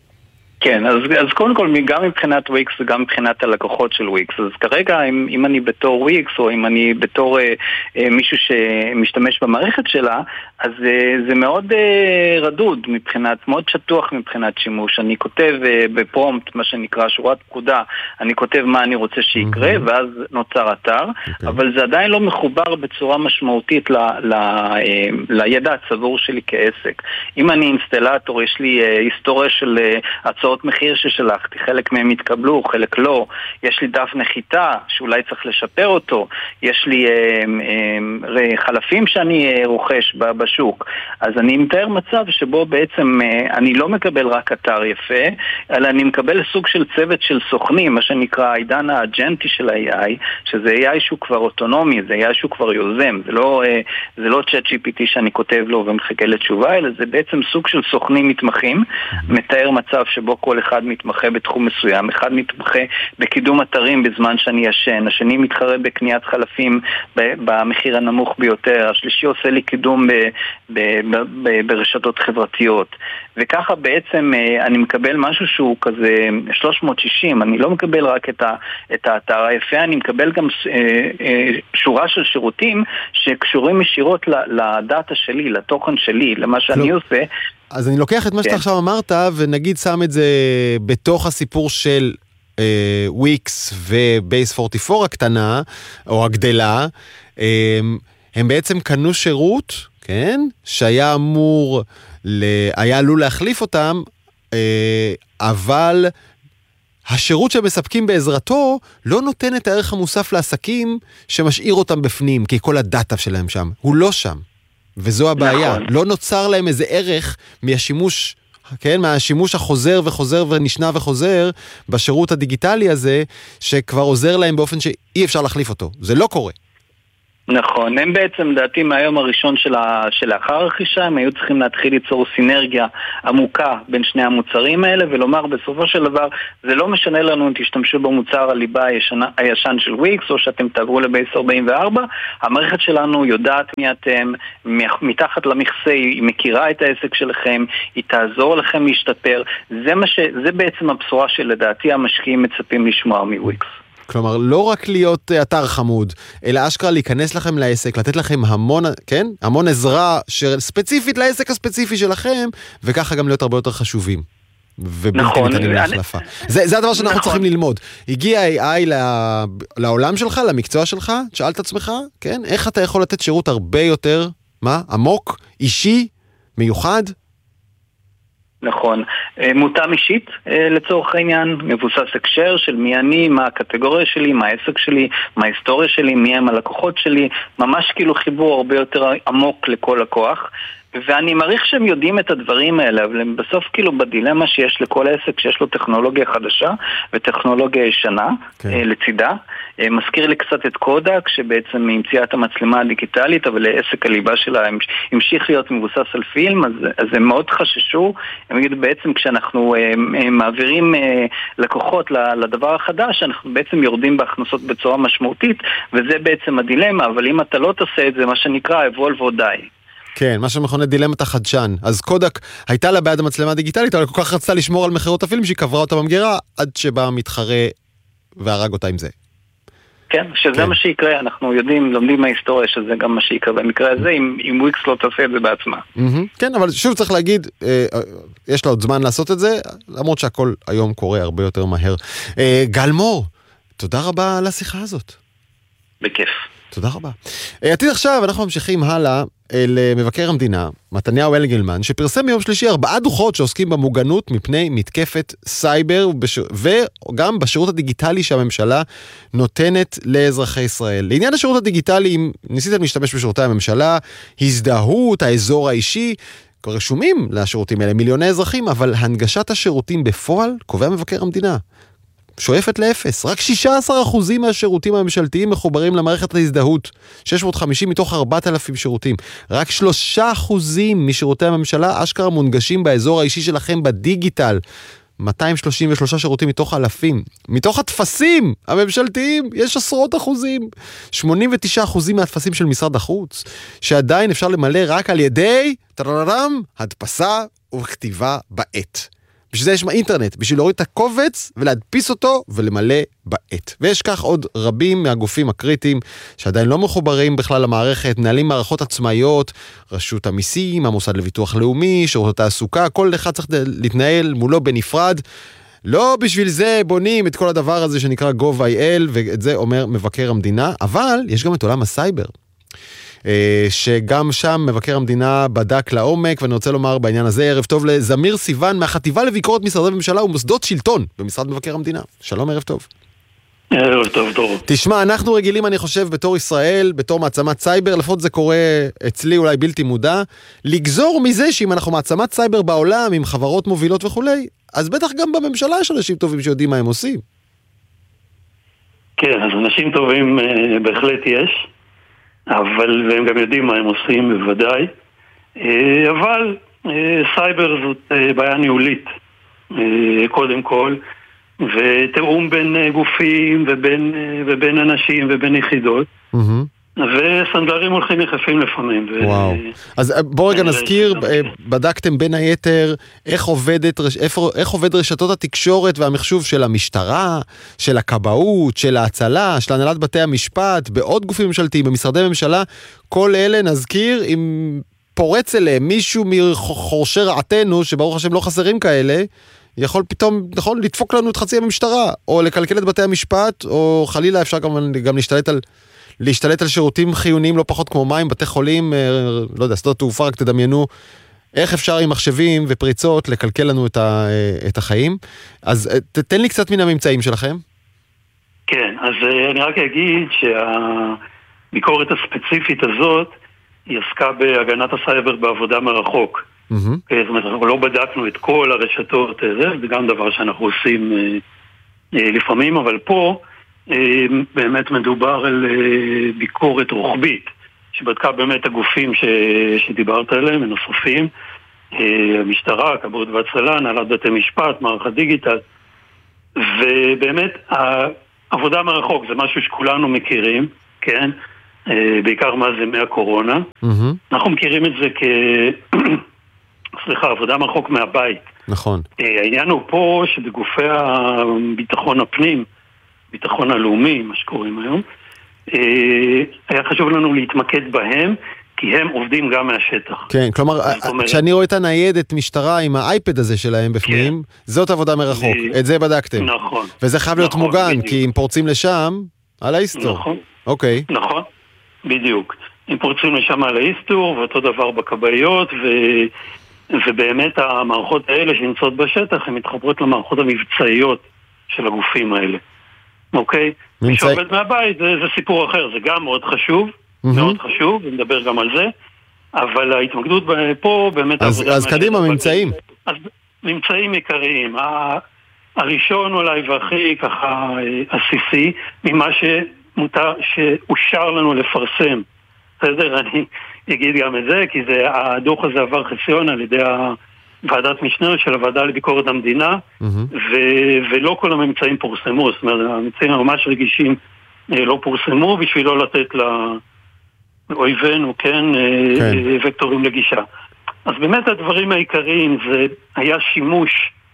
כן, אז, אז קודם כל, גם מבחינת וויקס וגם מבחינת הלקוחות של וויקס. אז כרגע, אם, אם אני בתור וויקס, או אם אני בתור אה, אה, מישהו שמשתמש במערכת שלה, אז אה, זה מאוד אה, רדוד מבחינת, מאוד שטוח מבחינת שימוש. אני כותב אה, בפרומפט, מה שנקרא שורת פקודה, אני כותב מה אני רוצה שיקרה, mm-hmm. ואז נוצר אתר, okay. אבל זה עדיין לא מחובר בצורה משמעותית ל, ל, אה, לידע הצבור שלי כעסק. אם אני אינסטלטור, יש לי אה, היסטוריה של אה, הצעות מחיר ששלחתי, חלק מהם התקבלו, חלק לא, יש לי דף נחיתה שאולי צריך לשפר אותו, יש לי אה, אה, חלפים שאני אה, רוכש בשוק, אז אני מתאר מצב שבו בעצם אה, אני לא מקבל רק אתר יפה, אלא אני מקבל סוג של צוות של סוכנים, מה שנקרא העידן האג'נטי של ה-איי איי, שזה איי איי שהוא כבר אוטונומי, זה איי איי שהוא כבר יוזם, זה לא, אה, זה לא צ'אט ג'י פי טי שאני כותב לו ומחכה לתשובה, אלא זה בעצם סוג של סוכנים מתמחים, מתאר מצב שבו כל אחד מתמחה בתחום מסוים, אחד מתמחה בקידום אתרים בזמן שאני ישן, השני מתחרה בקניית חלפים במחיר הנמוך ביותר, השלישי עושה לי קידום ב, ב, ב, ב, ברשתות חברתיות, וככה בעצם אני מקבל משהו שהוא כזה שלוש מאות שישים, אני לא מקבל רק את, ה, את האתר היפה, אני מקבל גם שורה של שירותים שקשורים ישירות לדאטה שלי, לתוכן שלי, למה שאני עושה. אז אני לוקח את מה שאתה עכשיו אמרת, ונגיד שם את זה בתוך הסיפור של וויקס ובייס ארבעים וארבע הקטנה, או הגדלה, הם בעצם קנו שירות, כן? שהיה אמור, היה עלול להחליף אותם, אבל השירות שהם מספקים בעזרתו לא נותן את הערך המוסף לעסקים שמשאיר אותם בפנים, כי כל הדאטה שלהם שם, הוא לא שם. וזו הבעיה, נכון. לא נוצר להם איזה ערך מהשימוש, כן, מהשימוש החוזר וחוזר ונשנה וחוזר בשירות הדיגיטלי הזה, שכבר עוזר להם באופן שאי אפשר להחליף אותו. זה לא קורה. נכון, הם בעצם דעתי מהיום הראשון של שלאחר הרכישה, הם היו צריכים להתחיל ליצור סינרגיה עמוקה בין שני המוצרים האלה, ולומר בסופו של דבר, זה לא משנה לנו אם תשתמשו במוצר הליבה הישן, הישן של וויקס, או שאתם תעברו לבייס ארבעים וארבע, המערכת שלנו יודעת מי אתם, מתחת למכסה, היא מכירה את העסק שלכם, היא תעזור לכם להשתפר, זה, מה ש, זה בעצם הבשורה שלדעתי המשקיעים מצפים לשמוע מוויקס. כלומר, לא רק להיות אתר חמוד, אלא אשכרה להיכנס לכם לעסק, לתת לכם המון, כן? המון עזרה ספציפית לעסק הספציפי שלכם, וככה גם להיות הרבה יותר חשובים. ובלתי ניתנים להחלפה. זה, זה הדבר שאנחנו נכון. צריכים ללמוד. הגיע איי איי לעולם שלך, למקצוע שלך, שאלת עצמך, כן? איך אתה יכול לתת שירות הרבה יותר, מה? עמוק, אישי, מיוחד? נכון. מותאם אישית לצורך העניין, מבוסס הקשר של מי אני, מה הקטגוריה שלי, מה העסק שלי, מה ההיסטוריה שלי, מי הם הלקוחות שלי, ממש כאילו חיבור הרבה יותר עמוק לכל לקוח. ואני מעריך שהם יודעים את הדברים האלה, אבל הם בסוף כאילו בדילמה שיש לכל עסק, שיש לו טכנולוגיה חדשה וטכנולוגיה ישנה okay. לצידה. מזכיר לי קצת את קודק, שבעצם המציאה את המצלמה הדיגיטלית, אבל לעסק הליבה שלה המשיך להיות מבוסס על פילם, אז, אז הם מאוד חששו. הם יגידו בעצם כשאנחנו מעבירים לקוחות לדבר החדש, אנחנו בעצם יורדים בהכנסות בצורה משמעותית, וזה בעצם הדילמה, אבל אם אתה לא תעשה את זה, מה שנקרא, אבול ועודי. כן, מה שמכונה דילמת החדשן. אז קודק הייתה לה בעד המצלמה הדיגיטלית, אבל כל כך רצתה לשמור על מחירות הפילם שהיא קברה אותה במגירה, עד שבא מתחרה והרג אותה עם זה. כן, שזה כן. מה שיקרה, אנחנו יודעים, לומדים מההיסטוריה שזה גם מה שיקרה במקרה הזה, אם, אם וויקס לא תעשה את זה בעצמה. Mm-hmm. כן, אבל שוב צריך להגיד, אה, יש לה עוד זמן לעשות את זה, למרות שהכל היום קורה הרבה יותר מהר. אה, גל מור, תודה רבה על השיחה הזאת. בכיף. תודה רבה. עתיד עכשיו, אנחנו ממשיכים הלאה למבקר המדינה, מתניהו אנגלמן, שפרסם ביום שלישי ארבעה דוחות שעוסקים במוגנות מפני מתקפת סייבר, וגם בשירות הדיגיטלי שהממשלה נותנת לאזרחי ישראל. לעניין השירות הדיגיטלי, אם ניסיתם להשתמש בשירותי הממשלה, הזדהות, האזור האישי, רשומים לשירותים האלה מיליוני אזרחים, אבל הנגשת השירותים בפועל, קובע מבקר המדינה, שואפת לאפס. רק שישה עשר אחוזים מהשירותים הממשלתיים מחוברים למערכת ההזדהות. שש מאות וחמישים מתוך ארבעת אלפים שירותים. רק שלושה אחוזים משירותי הממשלה אשכרה מונגשים באזור האישי שלכם בדיגיטל. מאתיים שלושים ושלושה שירותים מתוך אלפים. מתוך התפסים הממשלתיים יש עשרות אחוזים. שמונים ותשעה אחוזים מהתפסים של משרד החוץ, שעדיין אפשר למלא רק על ידי טררם, הדפסה וכתיבה בעת. בשביל זה יש מהאינטרנט, בשביל להוריד את הקובץ ולהדפיס אותו ולמלא בעת. ויש כך עוד רבים מהגופים הקריטיים שעדיין לא מחוברים בכלל למערכת, מנהלים מערכות עצמאיות, רשות המיסים, המוסד לביטוח לאומי, שירות התעסוקה, כל אחד צריך להתנהל מולו בנפרד. לא בשביל זה בונים את כל הדבר הזה שנקרא gov.il, ואת זה אומר מבקר המדינה, אבל יש גם את עולם הסייבר. שגם שם מבקר המדינה בדק לעומק, ואני רוצה לומר בעניין הזה, ערב טוב לזמיר סיוון מהחטיבה לביקורת משרדי ממשלה ומוסדות שלטון במשרד מבקר המדינה. שלום, ערב טוב. ערב טוב, דור. תשמע, אנחנו רגילים, אני חושב, בתור ישראל, בתור מעצמת סייבר, לפחות זה קורה אצלי אולי בלתי מודע, לגזור מזה שאם אנחנו מעצמת סייבר בעולם, עם חברות מובילות וכולי, אז בטח גם בממשלה יש אנשים טובים שיודעים מה הם עושים. כן, אז אנשים טובים בהחלט יש. אבל, והם גם יודעים מה הם עושים בוודאי, אבל סייבר זאת בעיה ניהולית קודם כל, ותאום בין גופים ובין, ובין אנשים ובין יחידות, וסנדלרים הולכים יחפים לפעמים. וואו. אז בואו רגע נזכיר, בדקתם בין היתר איך עובדת, איך עובד רשתות התקשורת והמחשוב של המשטרה, של הכבאות, של ההצלה, של הנהלת בתי המשפט, בעוד גופים ממשלתיים, במשרדי ממשלה, כל אלה נזכיר, אם פורץ אליהם מישהו מחורשי רעתנו, שברוך השם לא חסרים כאלה, יכול פתאום, נכון, לדפוק לנו את חצי המשטרה, או לקלקל את בתי המשפט, או חלילה אפשר גם, גם להשתלט על להשתלט על שירותים חיוניים לא פחות כמו מים, בתי חולים, לא יודע, שדות תעופה, רק תדמיינו איך אפשר עם מחשבים ופריצות לקלקל לנו את, ה, את החיים. אז תתן לי קצת מן הממצאים שלכם. כן, אז אני רק אגיד שהביקורת הספציפית הזאת היא עסקה בהגנת הסייבר בעבודה מרחוק. Mm-hmm. זאת אומרת, אנחנו לא בדקנו את כל הרשתות, זה, זה גם דבר שאנחנו עושים לפעמים, אבל פה באמת מדובר על ביקורת רוחבית, שבדקה באמת הגופים ש... שדיברת עליהם, הנוספים, המשטרה, כבאות והצלה, הנהלת בתי משפט, מערך הדיגיטל, ובאמת העבודה מרחוק זה משהו שכולנו מכירים, כן? בעיקר מה זה מהקורונה. Mm-hmm. אנחנו מכירים את זה כ... סליחה, עבודה מרחוק מהבית. נכון. העניין הוא פה שבגופי הביטחון הפנים, ביטחון הלאומי, מה שקוראים היום, היה חשוב לנו להתמקד בהם, כי הם עובדים גם מהשטח. כן, כלומר, כשאני רואה את הניידת משטרה עם האייפד הזה שלהם בפנים, כן. זאת עבודה מרחוק, ו... את זה בדקתם. נכון. וזה חייב להיות נכון, מוגן, בדיוק. כי אם פורצים לשם, על האיסטור. נכון. אוקיי. נכון, בדיוק. אם פורצים לשם על האיסטור, ואותו דבר בכבאיות, ו... ובאמת המערכות האלה שנמצאות בשטח, הן מתחברות למערכות המבצעיות של הגופים האלה. אוקיי? מי שעובד מהבית, זה, זה סיפור אחר, זה גם מאוד חשוב, mm-hmm. מאוד חשוב, ונדבר גם על זה, אבל ההתמקדות פה באמת... אז, אז קדימה, ממצאים. אז ממצאים עיקריים. הראשון אולי והכי ככה עסיסי, ממה שמותר, שאושר לנו לפרסם. בסדר, אני אגיד גם את זה, כי זה, הדוח הזה עבר חסיון על ידי ועדת משנה של הוועדה לביקורת המדינה, mm-hmm. ו- ולא כל הממצאים פורסמו, זאת אומרת, הממצאים ממש רגישים לא פורסמו, בשביל לא לתת לאויבינו, כן, כן. וקטורים לגישה. אז באמת הדברים העיקריים זה היה שימוש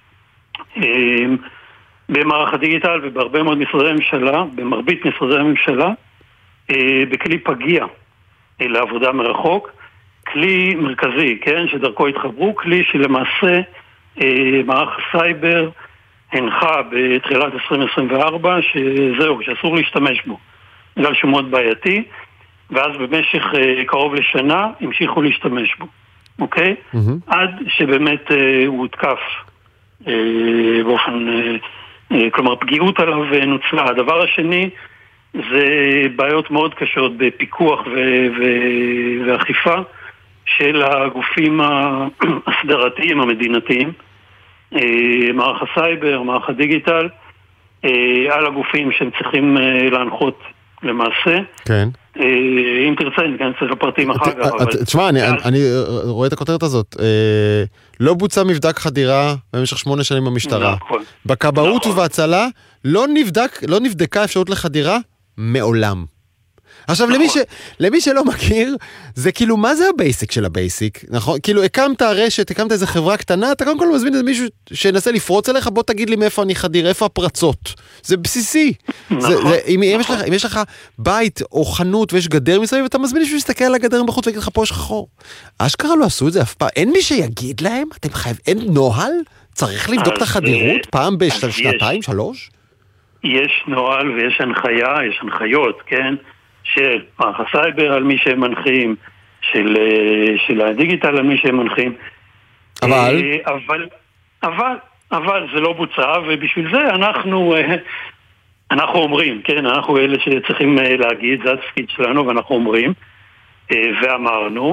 אה, במערך הדיגיטל ובהרבה מאוד משרדי ממשלה, במרבית משרדי הממשלה, אה, בכלי פגיע אה, לעבודה מרחוק, כלי מרכזי, כן, שדרכו התחברו, כלי שלמעשה אה, מערך הסייבר הנחה בתחילת עשרים עשרים וארבע, שזהו, שאסור להשתמש בו, בגלל שהוא מאוד בעייתי, ואז במשך אה, קרוב לשנה המשיכו להשתמש בו, אוקיי? Mm-hmm. עד שבאמת אה, הוא הותקף אה, באופן, אה, אה, כלומר פגיעות עליו נוצלה. הדבר השני זה בעיות מאוד קשות בפיקוח ו- ו- ואכיפה, של הגופים הסדרתיים המדינתיים, מערך הסייבר, מערך הדיגיטל, על הגופים שהם צריכים להנחות למעשה. כן. אם תרצה, ניכנס לפרטים אחר כך. תשמע, אני רואה את הכותרת הזאת. לא בוצע מבדק חדירה במשך שמונה שנים במשטרה. בכבאות ובהצלה לא נבדקה אפשרות לחדירה מעולם. עכשיו, נכון. למי, ש... למי שלא מכיר, זה כאילו, מה זה הבייסיק של הבייסיק? נכון? כאילו, הקמת הרשת, הקמת איזה חברה קטנה, אתה קודם כל מזמין את מישהו שנסה לפרוץ אליך, בוא תגיד לי מאיפה אני חדיר, איפה הפרצות. זה בסיסי. נכון. זה, זה, אם, נכון. יש לך, אם יש לך בית או חנות ויש גדר מסביב, אתה מזמין מישהו להסתכל על הגדר בחוץ ויגיד לך, פה יש לך חור. אשכרה לא עשו את זה אף פעם. אין מי שיגיד להם? אתם חייב, אין נוהל? צריך לבדוק את החדירות פעם בשנתיים, שלוש? יש נוהל ויש הנחיה, יש הנחיות, כן? של מערך הסייבר על מי שהם מנחים, של, של הדיגיטל על מי שהם מנחים. אבל? אבל, אבל, אבל זה לא בוצע, ובשביל זה אנחנו, אנחנו אומרים, כן, אנחנו אלה שצריכים להגיד, זה התפקיד שלנו, ואנחנו אומרים, ואמרנו,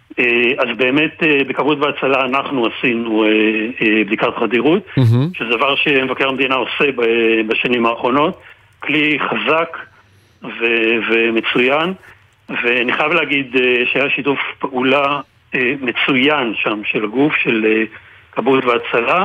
אז באמת בכבאות והצלה אנחנו עשינו בדיקת חדירות, mm-hmm. שזה דבר שמבקר המדינה עושה בשנים האחרונות, כלי חזק, ו- ומצוין, ואני חייב להגיד שהיה שיתוף פעולה מצוין שם של הגוף של כבאות והצלה,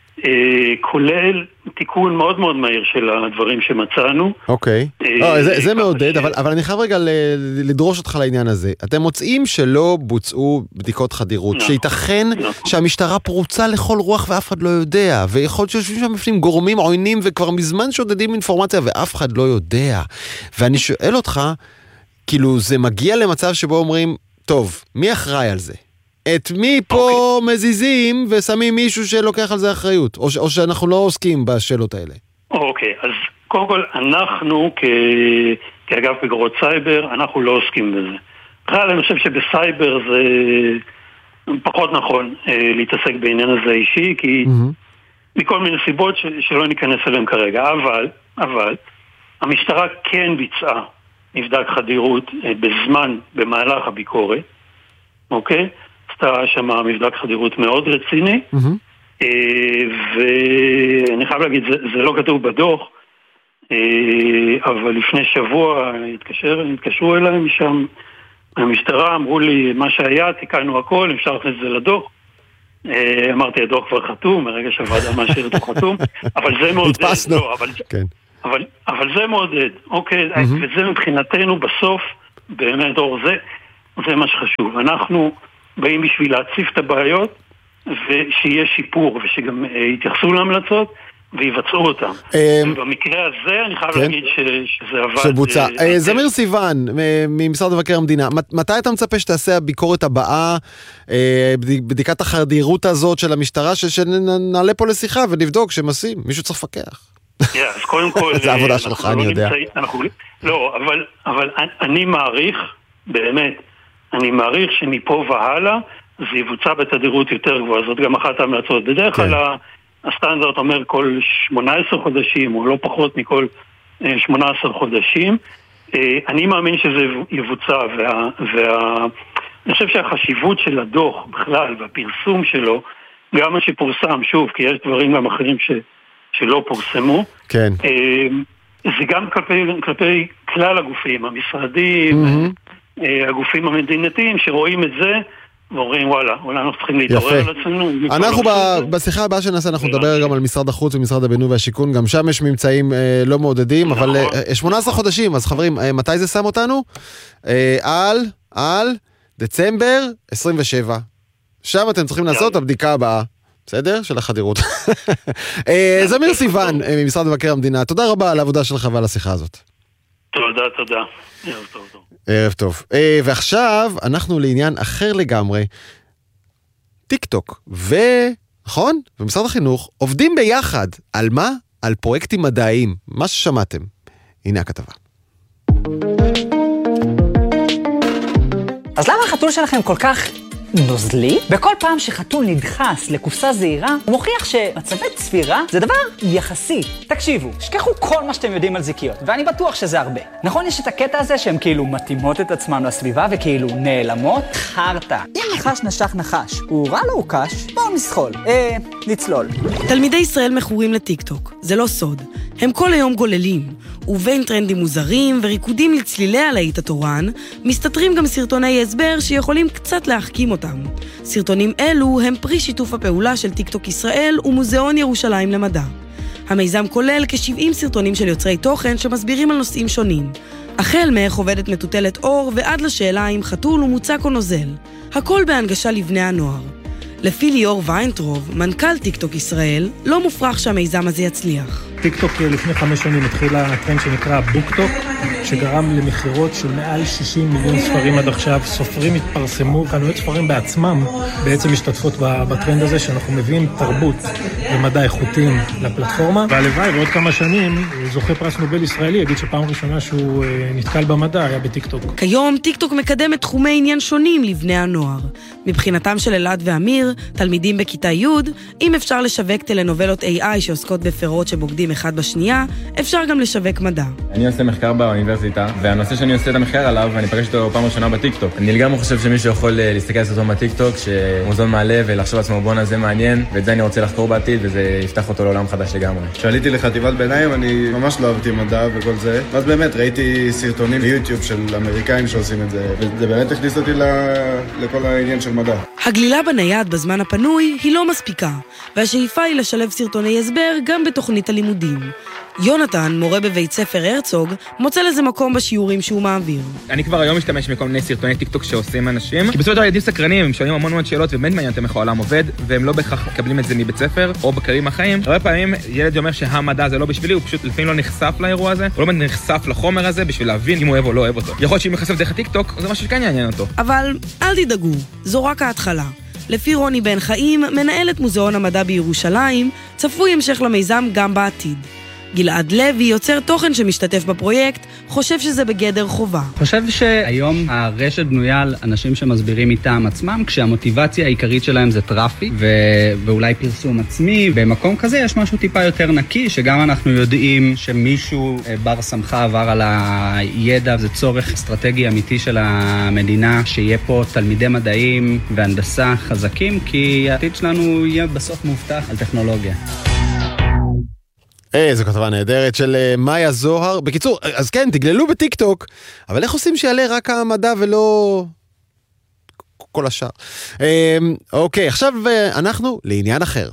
כולל תיקון מאוד מאוד מהיר של הדברים שמצאנו. אוקיי, זה מעודד, אבל אני חייב רגע לדרוש אותך לעניין הזה. אתם מוצאים שלא בוצעו בדיקות חדירות, שייתכן שהמשטרה פרוצה לכל רוח ואף אחד לא יודע, ויכול להיות שיושבים שם בפנים גורמים עוינים וכבר מזמן שודדים אינפורמציה ואף אחד לא יודע. ואני שואל אותך, כאילו זה מגיע למצב שבו אומרים, טוב, מי אחראי על זה? את מי פה okay. מזיזים ושמים מישהו שלוקח על זה אחריות, או, ש- או שאנחנו לא עוסקים בשאלות האלה? אוקיי, okay, אז קודם כל אנחנו כ... כאגב ביקורת סייבר, אנחנו לא עוסקים בזה. בכלל אני חושב שבסייבר זה פחות נכון אה, להתעסק בעניין הזה אישי, כי mm-hmm. מכל מיני סיבות ש... שלא ניכנס אליהם כרגע, אבל, אבל המשטרה כן ביצעה מבדק חדירות אה, בזמן, במהלך הביקורת, אוקיי? Okay? עשתה שם מבדק חדירות מאוד רציני, mm-hmm. ואני חייב להגיד, זה, זה לא כתוב בדוח, אבל לפני שבוע התקשר, התקשרו אליי משם, המשטרה אמרו לי מה שהיה, תיקנו הכל, אפשר להכניס את זה לדוח. אמרתי, הדוח כבר חתום, מרגע שהוועדה מאשרת הוא חתום, אבל זה מעודד. התפסנו. לא, אבל, כן. אבל, אבל זה מעודד, אוקיי, mm-hmm. וזה מבחינתנו בסוף, באמת אור, זה, זה מה שחשוב. אנחנו באים בשביל להציף את הבעיות, ושיהיה שיפור, ושגם יתייחסו להמלצות, ויבצעו אותם. ובמקרה הזה אני חייב להגיד שזה עבד... שבוצע. זמיר סיוון, ממשרד מבקר המדינה, מתי אתה מצפה שתעשה הביקורת הבאה, בדיקת החדירות הזאת של המשטרה, שנעלה פה לשיחה ונבדוק שהם עושים? מישהו צריך לפקח. אז קודם כל... זה העבודה שלך, אני יודע. לא, אבל אני מעריך, באמת, אני מעריך שמפה והלאה, זה יבוצע בתדירות יותר גבוהה, זאת גם אחת ההמלצות. בדרך כלל הסטנדרט אומר כל שמונה עשרה חודשים, או לא פחות מכל שמונה עשרה חודשים. אני מאמין שזה יבוצע, וה, וה, אני חושב שהחשיבות של הדוח בכלל, והפרסום שלו, גם מה שפורסם, שוב, כי יש דברים גם אחרים ש, שלא פורסמו, כן. זה גם כלפי, כלפי כלל הגופים, המשרדים, mm-hmm. הגופים המדינתיים שרואים את זה, ואומרים וואלה, אולי אנחנו צריכים להתעורר על עצמנו. אנחנו בשיחה הבאה שנעשה, אנחנו נדבר גם על משרד החוץ ומשרד הבינוי והשיכון, גם שם יש ממצאים לא מעודדים, אבל שמונה עשרה חודשים, אז חברים, מתי זה שם אותנו? על, על דצמבר עשרים ושבע. שם אתם צריכים לעשות את הבדיקה הבאה, בסדר? של החדירות. זמיר סיוון, ממשרד מבקר המדינה, תודה רבה על העבודה שלך ועל השיחה הזאת. תודה, תודה. ערב טוב, טוב. ערב טוב. ועכשיו אנחנו לעניין אחר לגמרי. טיק טוק ו... נכון? ומשרד החינוך עובדים ביחד. על מה? על פרויקטים מדעיים. מה ששמעתם. הנה הכתבה. אז למה החתול שלכם כל כך נוזלי? בכל פעם שחתול נדחס לקופסה זהירה, הוא מוכיח שמצבי צפירה זה דבר יחסי. תקשיבו, שכחו כל מה שאתם יודעים על זיקיות, ואני בטוח שזה הרבה. נכון, יש את הקטע הזה שהם כאילו מתאימות את עצמם לסביבה וכאילו נעלמות? חרטה. אם נחש נשך נחש, הוא רע לו הוא קש, בואו נסחול. אה, נצלול. תלמידי ישראל מכורים לטיקטוק, זה לא סוד. הם כל היום גוללים, ובין טרנדים מוזרים וריקודים לצלילי הלהיט התורן, מסתתרים גם סרטוני הסבר שיכולים קצת להחכים אותם. סרטונים אלו הם פרי שיתוף הפעולה של טיקטוק ישראל ומוזיאון ירושלים למדע. המיזם כולל כ-שבעים סרטונים של יוצרי תוכן שמסבירים על נושאים שונים. החל מאיך עובדת מטוטלת אור ועד לשאלה אם חתול הוא מוצק או נוזל. הכל בהנגשה לבני הנוער. לפי ליאור ויינטרוב, מנכ"ל טיקטוק ישראל, לא מופרך שהמיזם הזה יצליח. טיקטוק לפני חמש שנים התחילה טרנד שנקרא בוקטוק, שגרם למחירות של מעל שישים מיליון ספרים עד עכשיו. סופרים התפרסמו, חנויות ספרים בעצמם בעצם משתתפות בטרנד הזה, שאנחנו מביאים תרבות ומדע איכותיים לפלטפורמה. והלוואי, ועוד כמה שנים, זוכה פרס נובל ישראלי, יגיד שפעם ראשונה שהוא נתקל במדע היה בטיקטוק. כיום טיקטוק מקדם את תחומי עניין שונים לבני הנוער. מבחינתם של אלעד ואמיר, תלמידים בכיתה י', אם אפשר לשווק טלנובלות איי איי שעוסקות בפירות שבוגדים אחד בשנייה, אפשר גם לשווק מדע. אני עושה מחקר באוניברסיטה, והנושא שאני עושה את המחקר עליו, ואני פגש אותו פעם ראשונה בטיקטוק. אני לגמרי חושב שמישהו יכול להסתכל על סרטון בטיקטוק, שמוזון מעלה ולחשוב לעצמו בונה זה מעניין, ואת זה אני רוצה לחקור בעתיד, וזה יפתח אותו לעולם חדש לגמרי. כשעליתי לחטיבת ביניים, אני ממש לא אהבתי מדע וכל זה. אז באמת ראיתי סרטונים ביוטיוב של אמריקאים שעושים את זה, וזה באמת הכניס אותי לכל העניין של מדע. הגלילה בנייד בזמן הפנוי היא לא מספיקה, והשאיפה היא לשלב סרטוני הסבר גם בתוכנית הלימודים. יונתן, מורה בבית ספר הרצוג, מוצא לזה מקום בשיעורים שהוא מעביר. אני כבר היום משתמש בכל מיני סרטוני טיקטוק שעושים אנשים, כי בסופו של דבר ילדים סקרנים, הם שואלים המון המון שאלות ובאמת מעניין אותם איך העולם עובד, והם לא בהכרח מקבלים את זה מבית ספר או בקרים החיים. הרבה פעמים ילד אומר שהמדע זה לא בשבילי, הוא פשוט לפעמים לא נחשף לאירוע הזה, הוא לא נחשף לחומר הזה בשביל להבין אם הוא אוהב או לא אוהב אותו. יכול להיות שאם נחשף דרך הטיקטוק, זה משהו שכן יעניין אותו. אבל אל תדאגו, זו רק ההתחלה. לפי רוני בן חיים, מנהלת מוזיאון המדע בירושלים, צפוי המשך למיזם גם בעתיד. גלעד לוי, יוצר תוכן שמשתתף בפרויקט, חושב שזה בגדר חובה. חושב שהיום הרשת בנויה על אנשים שמסבירים איתם עצמם, כשהמוטיבציה העיקרית שלהם זה טראפיק, ו... ואולי פרסום עצמי. במקום כזה יש משהו טיפה יותר נקי, שגם אנחנו יודעים שמישהו בר סמכה עבר על הידע, זה צורך אסטרטגי אמיתי של המדינה, שיהיה פה תלמידי מדעים והנדסה חזקים, כי העתיד שלנו יהיה בסוף מובטח על טכנולוגיה. איזו כתבה נהדרת של מאיה זוהר. בקיצור, אז כן, תגללו בטיקטוק, אבל איך עושים שיעלה רק המדע ולא כל השאר? אוקיי, עכשיו אנחנו לעניין אחר.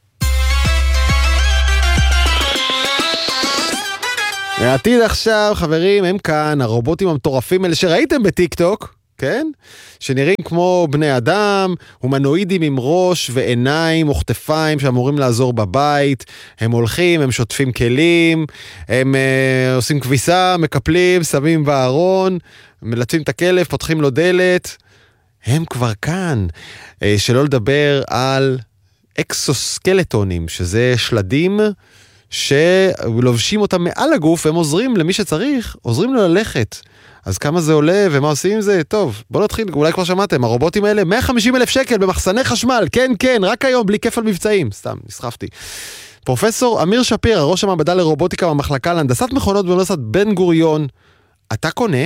העתיד עכשיו, חברים, הם כאן, הרובוטים המטורפים האלה שראיתם בטיקטוק, כן? שנראים כמו בני אדם, הומנואידים עם ראש ועיניים או כתפיים שאמורים לעזור בבית. הם הולכים, הם שוטפים כלים, הם אה, עושים כביסה, מקפלים, שמים בארון, מלטפים את הכלב, פותחים לו דלת. הם כבר כאן. אה, שלא לדבר על אקסוסקלטונים, שזה שלדים שלובשים אותם מעל הגוף, הם עוזרים למי שצריך, עוזרים לו ללכת. אז כמה זה עולה ומה עושים עם זה? טוב, בואו נתחיל, אולי כבר שמעתם, הרובוטים האלה, מאה וחמישים אלף שקל במחסני חשמל, כן, כן, רק היום, בלי כפל מבצעים, סתם, נסחפתי. פרופסור אמיר שפירא, ראש המעבדה לרובוטיקה במחלקה להנדסת מכונות באוניברסיטת בן גוריון, אתה קונה?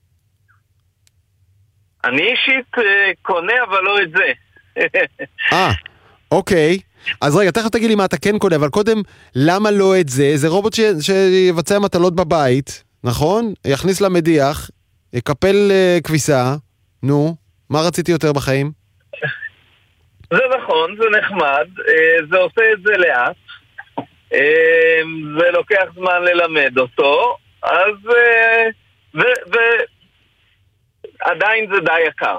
אני אישית קונה, אבל לא את זה. אה, אוקיי. אז רגע, תכף תגיד לי מה אתה כן קונה, אבל קודם, למה לא את זה? זה רובוט ש... שיבצע מטלות בבית, נכון? יכניס למדיח, יקפל uh, כביסה, נו, מה רציתי יותר בחיים? זה נכון, זה נחמד, זה עושה את זה לאט, זה לוקח זמן ללמד אותו, אז ועדיין זה די יקר.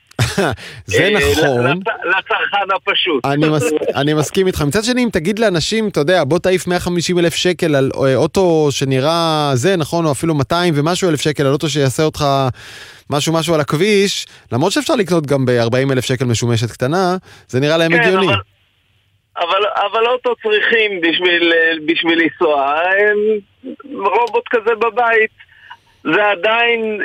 זה נכון. לצרכן הפשוט. אני מסכים איתך. מצד שני, אם תגיד לאנשים, אתה יודע, בוא תעיף מאה וחמישים אלף שקל על אוטו שנראה זה, נכון, או אפילו מאתיים ומשהו אלף שקל על אוטו שיעשה אותך משהו משהו על הכביש, למרות שאפשר לקנות גם ב-ארבעים אלף שקל משומשת קטנה, זה נראה להם הגיוני. אבל אוטו צריכים בשביל לנסוע, רובוט כזה בבית, זה עדיין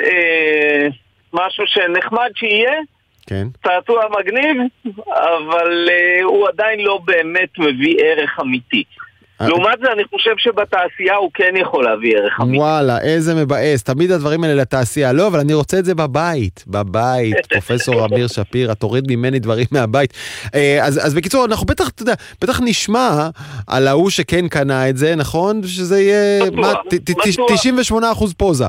משהו שנחמד שיהיה, כן. צעצוע מגניב, אבל uh, הוא עדיין לא באמת מביא ערך אמיתי. לעומת זה אני חושב שבתעשייה הוא כן יכול להביא ערך אמיתי. וואלה, איזה מבאס, תמיד הדברים האלה לתעשייה. לא, אבל אני רוצה את זה בבית, בבית, פרופסור אמיר שפירא, תוריד ממני דברים מהבית. אז, אז בקיצור, אנחנו בטח, אתה יודע, בטח נשמע על ההוא שכן קנה את זה, נכון? שזה יהיה תשעים ושמונה אחוז פוזה.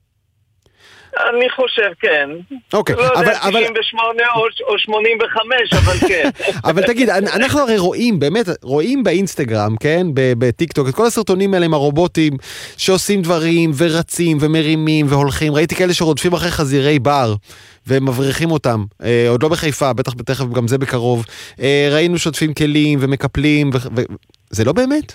אני חושב, כן. אוקיי, לא יודע, תשעים ושמונה או שמונים וחמש, אבל כן. אבל תגיד, אנחנו הרי רואים, באמת, רואים באינסטגרם, כן, בטיקטוק, את כל הסרטונים האלה עם הרובוטים שעושים דברים ורצים ומרימים והולכים. ראיתי כאלה שרודפים אחרי חזירי בר ומבריחים אותם, עוד לא בחיפה, בטח בתכף גם זה בקרוב. ראינו שוטפים כלים ומקפלים, זה לא באמת?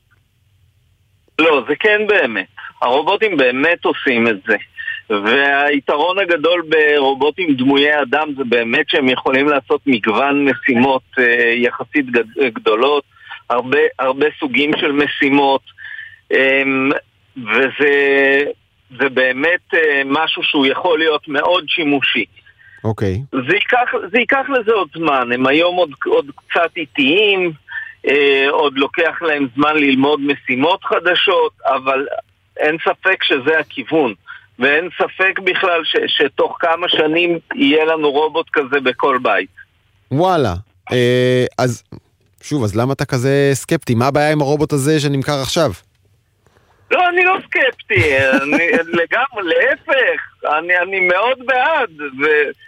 לא, זה כן באמת. הרובוטים באמת עושים את זה. והיתרון הגדול ברובוטים דמויי אדם זה באמת שהם יכולים לעשות מגוון משימות אה, יחסית גדולות, הרבה, הרבה סוגים של משימות, אה, וזה זה באמת אה, משהו שהוא יכול להיות מאוד שימושי. אוקיי. זה ייקח, זה ייקח לזה עוד זמן, הם היום עוד, עוד קצת איטיים, אה, עוד לוקח להם זמן ללמוד משימות חדשות, אבל אין ספק שזה הכיוון. ואין ספק בכלל ש, שתוך כמה שנים יהיה לנו רובוט כזה בכל בית. וואלה. אה, אז, שוב, אז למה אתה כזה סקפטי? מה הבעיה עם הרובוט הזה שנמכר עכשיו? לא, אני לא סקפטי. אני, לגמרי, להפך. אני, אני מאוד בעד. ו,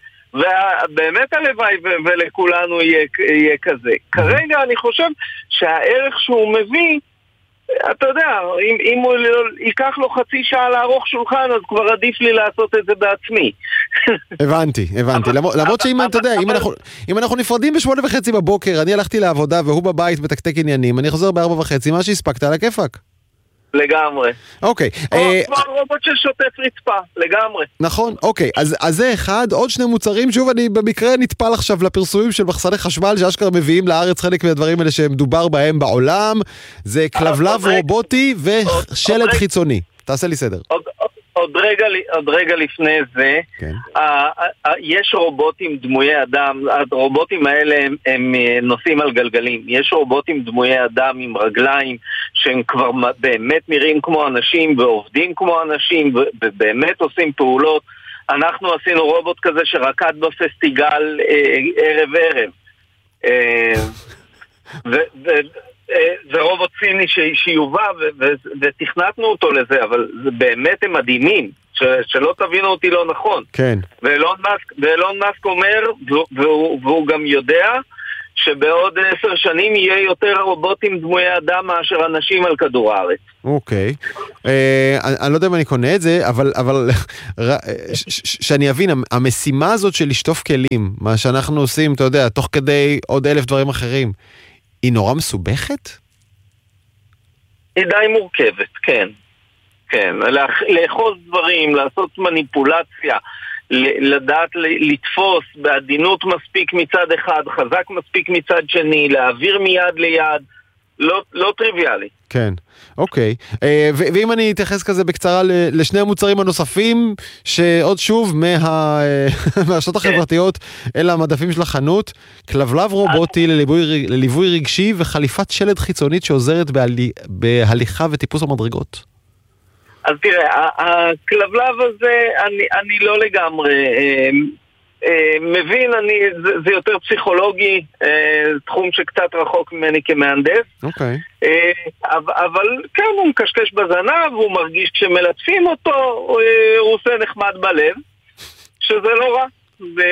ובאמת הלוואי ו, ולכולנו יהיה, יהיה כזה. כרגע אני חושב שהערך שהוא מביא, אתה יודע, אם, אם הוא ייקח לו חצי שעה לערוך שולחן, אז כבר עדיף לי לעשות את זה בעצמי. הבנתי, הבנתי. למרות שאם אתה יודע, אם אנחנו נפרדים בשמונה וחצי בבוקר, אני הלכתי לעבודה והוא בבית בתקתק עניינים, אני חוזר בארבע וחצי, מה שהספקת על הכיפק. לגמרי. אוקיי. כמו רובוט של שוטף רצפה, לגמרי. נכון, אוקיי. אז זה אחד, עוד שני מוצרים, שוב אני במקרה נטפל עכשיו לפרסומים של מחסני חשמל, שאשכרה מביאים לארץ חלק מהדברים האלה שמדובר בהם בעולם, זה כלבלב רובוטי ושלד חיצוני. תעשה לי סדר. עוד רגע, עוד רגע לפני זה, כן. ה, ה, ה, יש רובוטים דמויי אדם, הרובוטים האלה הם, הם נוסעים על גלגלים, יש רובוטים דמויי אדם עם רגליים שהם כבר באמת נראים כמו אנשים ועובדים כמו אנשים ובאמת עושים פעולות. אנחנו עשינו רובוט כזה שרקד בפסטיגל אה, ערב ערב. אה, ו... ו זה רובוט סיני שיובא ותכנתנו אותו לזה, אבל באמת הם מדהימים, שלא תבינו אותי לא נכון. כן. ואילון מאסק אומר, והוא גם יודע, שבעוד עשר שנים יהיה יותר רובוטים דמויי אדם מאשר אנשים על כדור הארץ. אוקיי. אני לא יודע אם אני קונה את זה, אבל שאני אבין, המשימה הזאת של לשטוף כלים, מה שאנחנו עושים, אתה יודע, תוך כדי עוד אלף דברים אחרים, היא נורא מסובכת? היא די מורכבת, כן. כן, לאחוז דברים, לעשות מניפולציה, לדעת לתפוס בעדינות מספיק מצד אחד, חזק מספיק מצד שני, להעביר מיד ליד, לא, לא טריוויאלי. כן, אוקיי. ואם אני אתייחס כזה בקצרה לשני המוצרים הנוספים, שעוד שוב מהרשתות החברתיות אל המדפים של החנות, כלבלב רובוטי לליווי רגשי וחליפת שלד חיצונית שעוזרת בהליכה וטיפוס המדרגות. אז תראה, הכלבלב הזה, אני, אני לא לגמרי אה, אה, מבין, אני, זה, זה יותר פסיכולוגי, אה, תחום שקצת רחוק ממני כמהנדס. אוקיי. אה, אבל, אבל כן, הוא מקשקש בזנב, הוא מרגיש כשמלטפים אותו, אה, הוא עושה נחמד בלב, שזה לא רע. ו...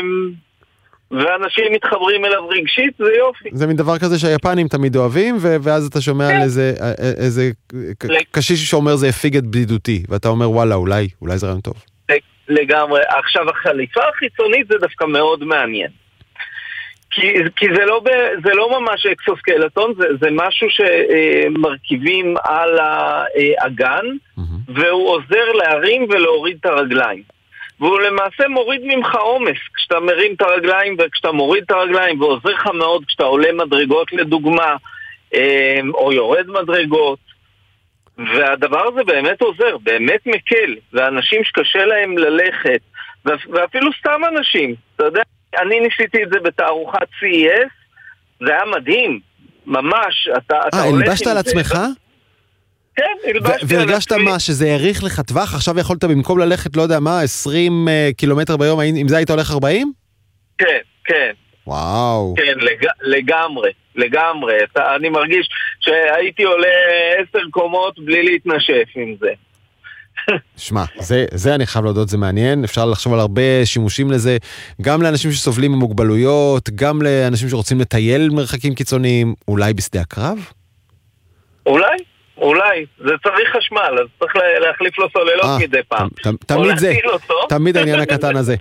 ואנשים מתחברים אליו רגשית, זה יופי. זה מין דבר כזה שהיפנים תמיד אוהבים, ואז אתה שומע על איזה, איזה קשיש שאומר זה הפיג את בדידותי, ואתה אומר וואלה, אולי, אולי זה רעיון טוב. לגמרי. עכשיו, החליפה החיצונית זה דווקא מאוד מעניין. כי, כי זה לא, זה לא ממש אקסוסקלטון, זה, זה משהו שמרכיבים על האגן, והוא עוזר להרים ולהוריד את הרגליים. והוא למעשה מוריד ממך עומס כשאתה מרים את הרגליים וכשאתה מוריד את הרגליים, ועוזר לך מאוד כשאתה עולה מדרגות לדוגמה, או יורד מדרגות, והדבר הזה באמת עוזר, באמת מקל, ואנשים שקשה להם ללכת, ואפילו סתם אנשים, אתה יודע, אני ניסיתי את זה בתערוכת סי אי אס, זה היה מדהים, ממש, אתה, אתה אה, הלבשת על עצמך? כן, הלבשתי. והרגשת מה, שזה העריך לך טווח? עכשיו יכולת במקום ללכת, לא יודע מה, עשרים קילומטר ביום, אם זה היית הולך ארבעים? כן, כן. וואו. כן, לג... לגמרי, לגמרי. אתה, אני מרגיש שהייתי עולה עשר קומות בלי להתנשף עם זה. שמע, זה, זה אני חייב להודות, זה מעניין, אפשר לחשוב על הרבה שימושים לזה, גם לאנשים שסובלים ממוגבלויות, גם לאנשים שרוצים לטייל מרחקים קיצוניים, אולי בשדה הקרב? אולי. אולי, זה צריך חשמל, אז צריך להחליף לו סוללות מדי פעם. תמיד זה, תמיד העניין הקטן הזה.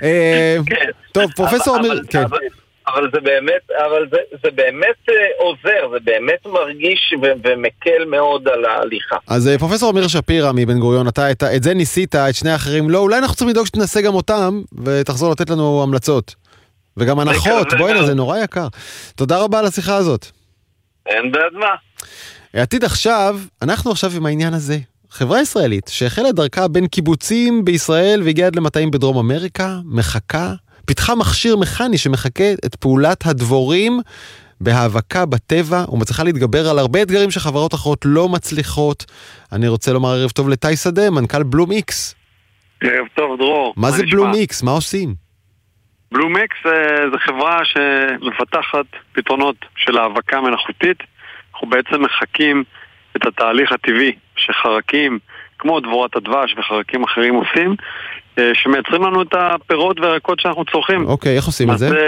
טוב, פרופסור אמיר, כן. אבל זה באמת, אבל זה באמת עוזר, זה באמת מרגיש ומקל מאוד על ההליכה. אז פרופסור אמיר שפירא מבן גוריון, אתה את זה ניסית, את שני האחרים לא, אולי אנחנו צריכים לדאוג שתנסה גם אותם, ותחזור לתת לנו המלצות. וגם הנחות, בואי, זה נורא יקר. תודה רבה על השיחה הזאת. אין בעד מה. העתיד עכשיו, אנחנו עכשיו עם העניין הזה. חברה ישראלית שהחלה דרכה בין קיבוצים בישראל והגיעה עד למטעים בדרום אמריקה, מחכה, פיתחה מכשיר מכני שמחכה את פעולת הדבורים בהאבקה בטבע, ומצליחה להתגבר על הרבה אתגרים שחברות אחרות לא מצליחות. אני רוצה לומר ערב טוב לטי שדה, מנכ"ל בלום איקס. ערב טוב, דרור. מה זה בלום איקס? מה עושים? בלום איקס זה חברה שמפתחת פתרונות של האבקה מלאכותית. אנחנו בעצם מחכים את התהליך הטבעי שחרקים, כמו דבורת הדבש וחרקים אחרים עושים, שמייצרים לנו את הפירות והירקות שאנחנו צורכים. אוקיי, איך עושים את זה?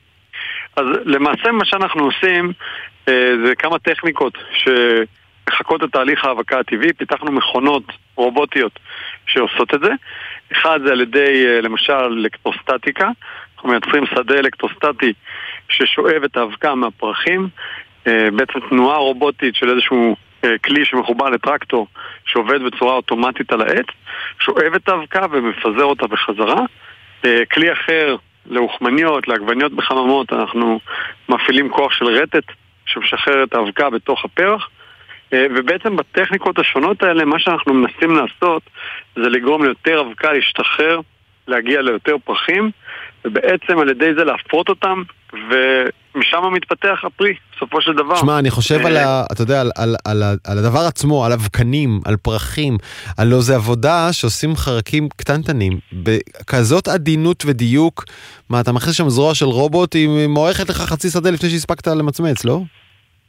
אז למעשה מה שאנחנו עושים זה כמה טכניקות שמחכות את תהליך האבקה הטבעי. פיתחנו מכונות רובוטיות שעושות את זה. אחד זה על ידי למשל אלקטרוסטטיקה. אנחנו מייצרים שדה אלקטרוסטטי ששואב את האבקה מהפרחים, בעצם תנועה רובוטית של איזשהו כלי שמחובר לטרקטור שעובד בצורה אוטומטית על העץ, שואב את האבקה ומפזר אותה בחזרה. כלי אחר לאוכמניות, לעגבניות בחממות, אנחנו מפעילים כוח של רטט שמשחרר את האבקה בתוך הפרח, ובעצם בטכניקות השונות האלה מה שאנחנו מנסים לעשות זה לגרום ליותר אבקה להשתחרר, להגיע ליותר פרחים, ובעצם על ידי זה להפרות אותם, ומשם מתפתח הפרי, בסופו של דבר. שמע, אני חושב על, ה, אתה יודע, על, על, על, על הדבר עצמו, על אבקנים, על פרחים, הלא זה עבודה שעושים חרקים קטנטנים, בכזאת עדינות ודיוק. מה, אתה מכניס שם זרוע של רובוט, היא מוערכת לך חצי שדה לפני שהספקת למצמץ, לא?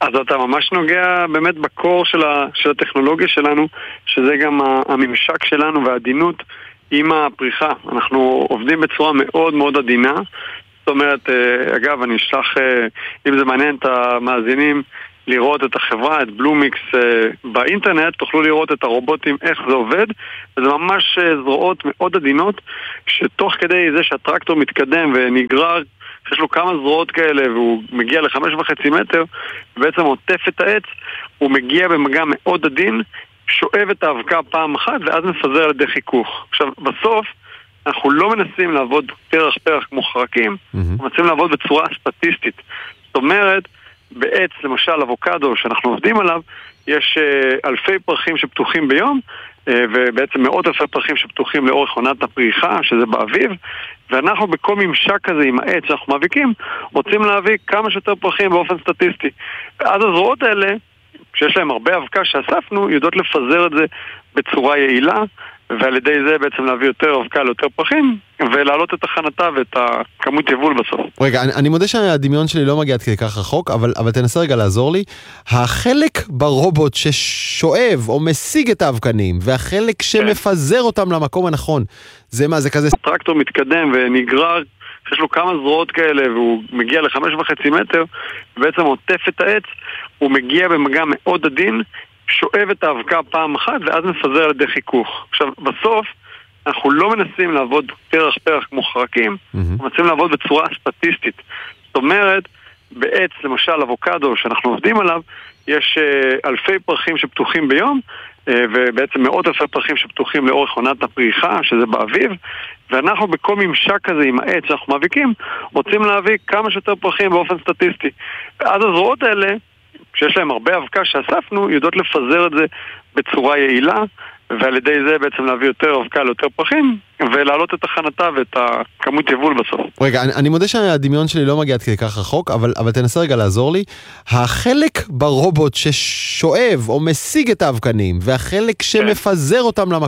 אז אתה ממש נוגע באמת בקור של, ה, של הטכנולוגיה שלנו, שזה גם הממשק שלנו והעדינות עם הפריחה. אנחנו עובדים בצורה מאוד מאוד עדינה. זאת אומרת, אגב, אני אשלח, אם זה מעניין את המאזינים, לראות את החברה, את בלומיקס באינטרנט, תוכלו לראות את הרובוטים, איך זה עובד. וזה ממש זרועות מאוד עדינות, שתוך כדי זה שהטרקטור מתקדם ונגרר, יש לו כמה זרועות כאלה והוא מגיע לחמש וחצי מטר, ובעצם עוטף את העץ, הוא מגיע במגע מאוד עדין, שואב את האבקה פעם אחת ואז מפזר על ידי חיכוך. עכשיו, בסוף אנחנו לא מנסים לעבוד פרח פרח כמו חרקים, mm-hmm. אנחנו מנסים לעבוד בצורה סטטיסטית. זאת אומרת, בעץ, למשל אבוקדו שאנחנו עובדים עליו, יש uh, אלפי פרחים שפתוחים ביום, uh, ובעצם מאות אלפי פרחים שפתוחים לאורך עונת הפריחה, שזה באביב, ואנחנו בכל ממשק כזה עם העץ שאנחנו מאביקים, רוצים להביא כמה שיותר פרחים באופן סטטיסטי. ואז הזרועות האלה, כשיש להם הרבה אבקה שאספנו, יודעות לפזר את זה בצורה יעילה, ועל ידי זה בעצם להביא יותר אבקה ליותר פרחים, ולהעלות את הכנתה ואת הכמות יבול בסוף. רגע, אני, אני מודה שהדמיון שלי לא מגיע עד כדי כך רחוק, אבל, אבל תנסה רגע לעזור לי. החלק ברובוט ששואב או משיג את האבקנים, והחלק שמפזר אותם למקום הנכון, זה מה, זה כזה? הטרקטור מתקדם ונגרר, יש לו כמה זרועות כאלה, והוא מגיע לחמש וחצי מטר, ובעצם עוטף את העץ, הוא מגיע במגע מאוד עדין, שואב את האבקה פעם אחת ואז מפזר על ידי חיכוך. עכשיו, בסוף אנחנו לא מנסים לעבוד פרח פרח כמו חרקים, mm-hmm. אנחנו מנסים לעבוד בצורה סטטיסטית. זאת אומרת, בעץ, למשל אבוקדו שאנחנו עובדים עליו, יש uh, אלפי פרחים שפתוחים ביום, uh, ובעצם מאות אלפי פרחים שפתוחים לאורך עונת הפריחה, שזה באביב, ואנחנו בכל ממשק כזה עם העץ שאנחנו מאביקים, רוצים להביא כמה שיותר פרחים באופן סטטיסטי. ואז הזרועות האלה, כשיש להם הרבה אבקה שאספנו, יודעות לפזר את זה בצורה יעילה, ועל ידי זה בעצם להביא יותר אבקה ליותר פרחים, ולהעלות את הכנתה ואת הכמות יבול בסוף. רגע, אני, אני מודה שהדמיון שלי לא מגיע עד כדי כך רחוק, אבל, אבל תנסה רגע לעזור לי. החלק ברובוט ששואב או משיג את האבקנים, והחלק שמפזר אותם למקום,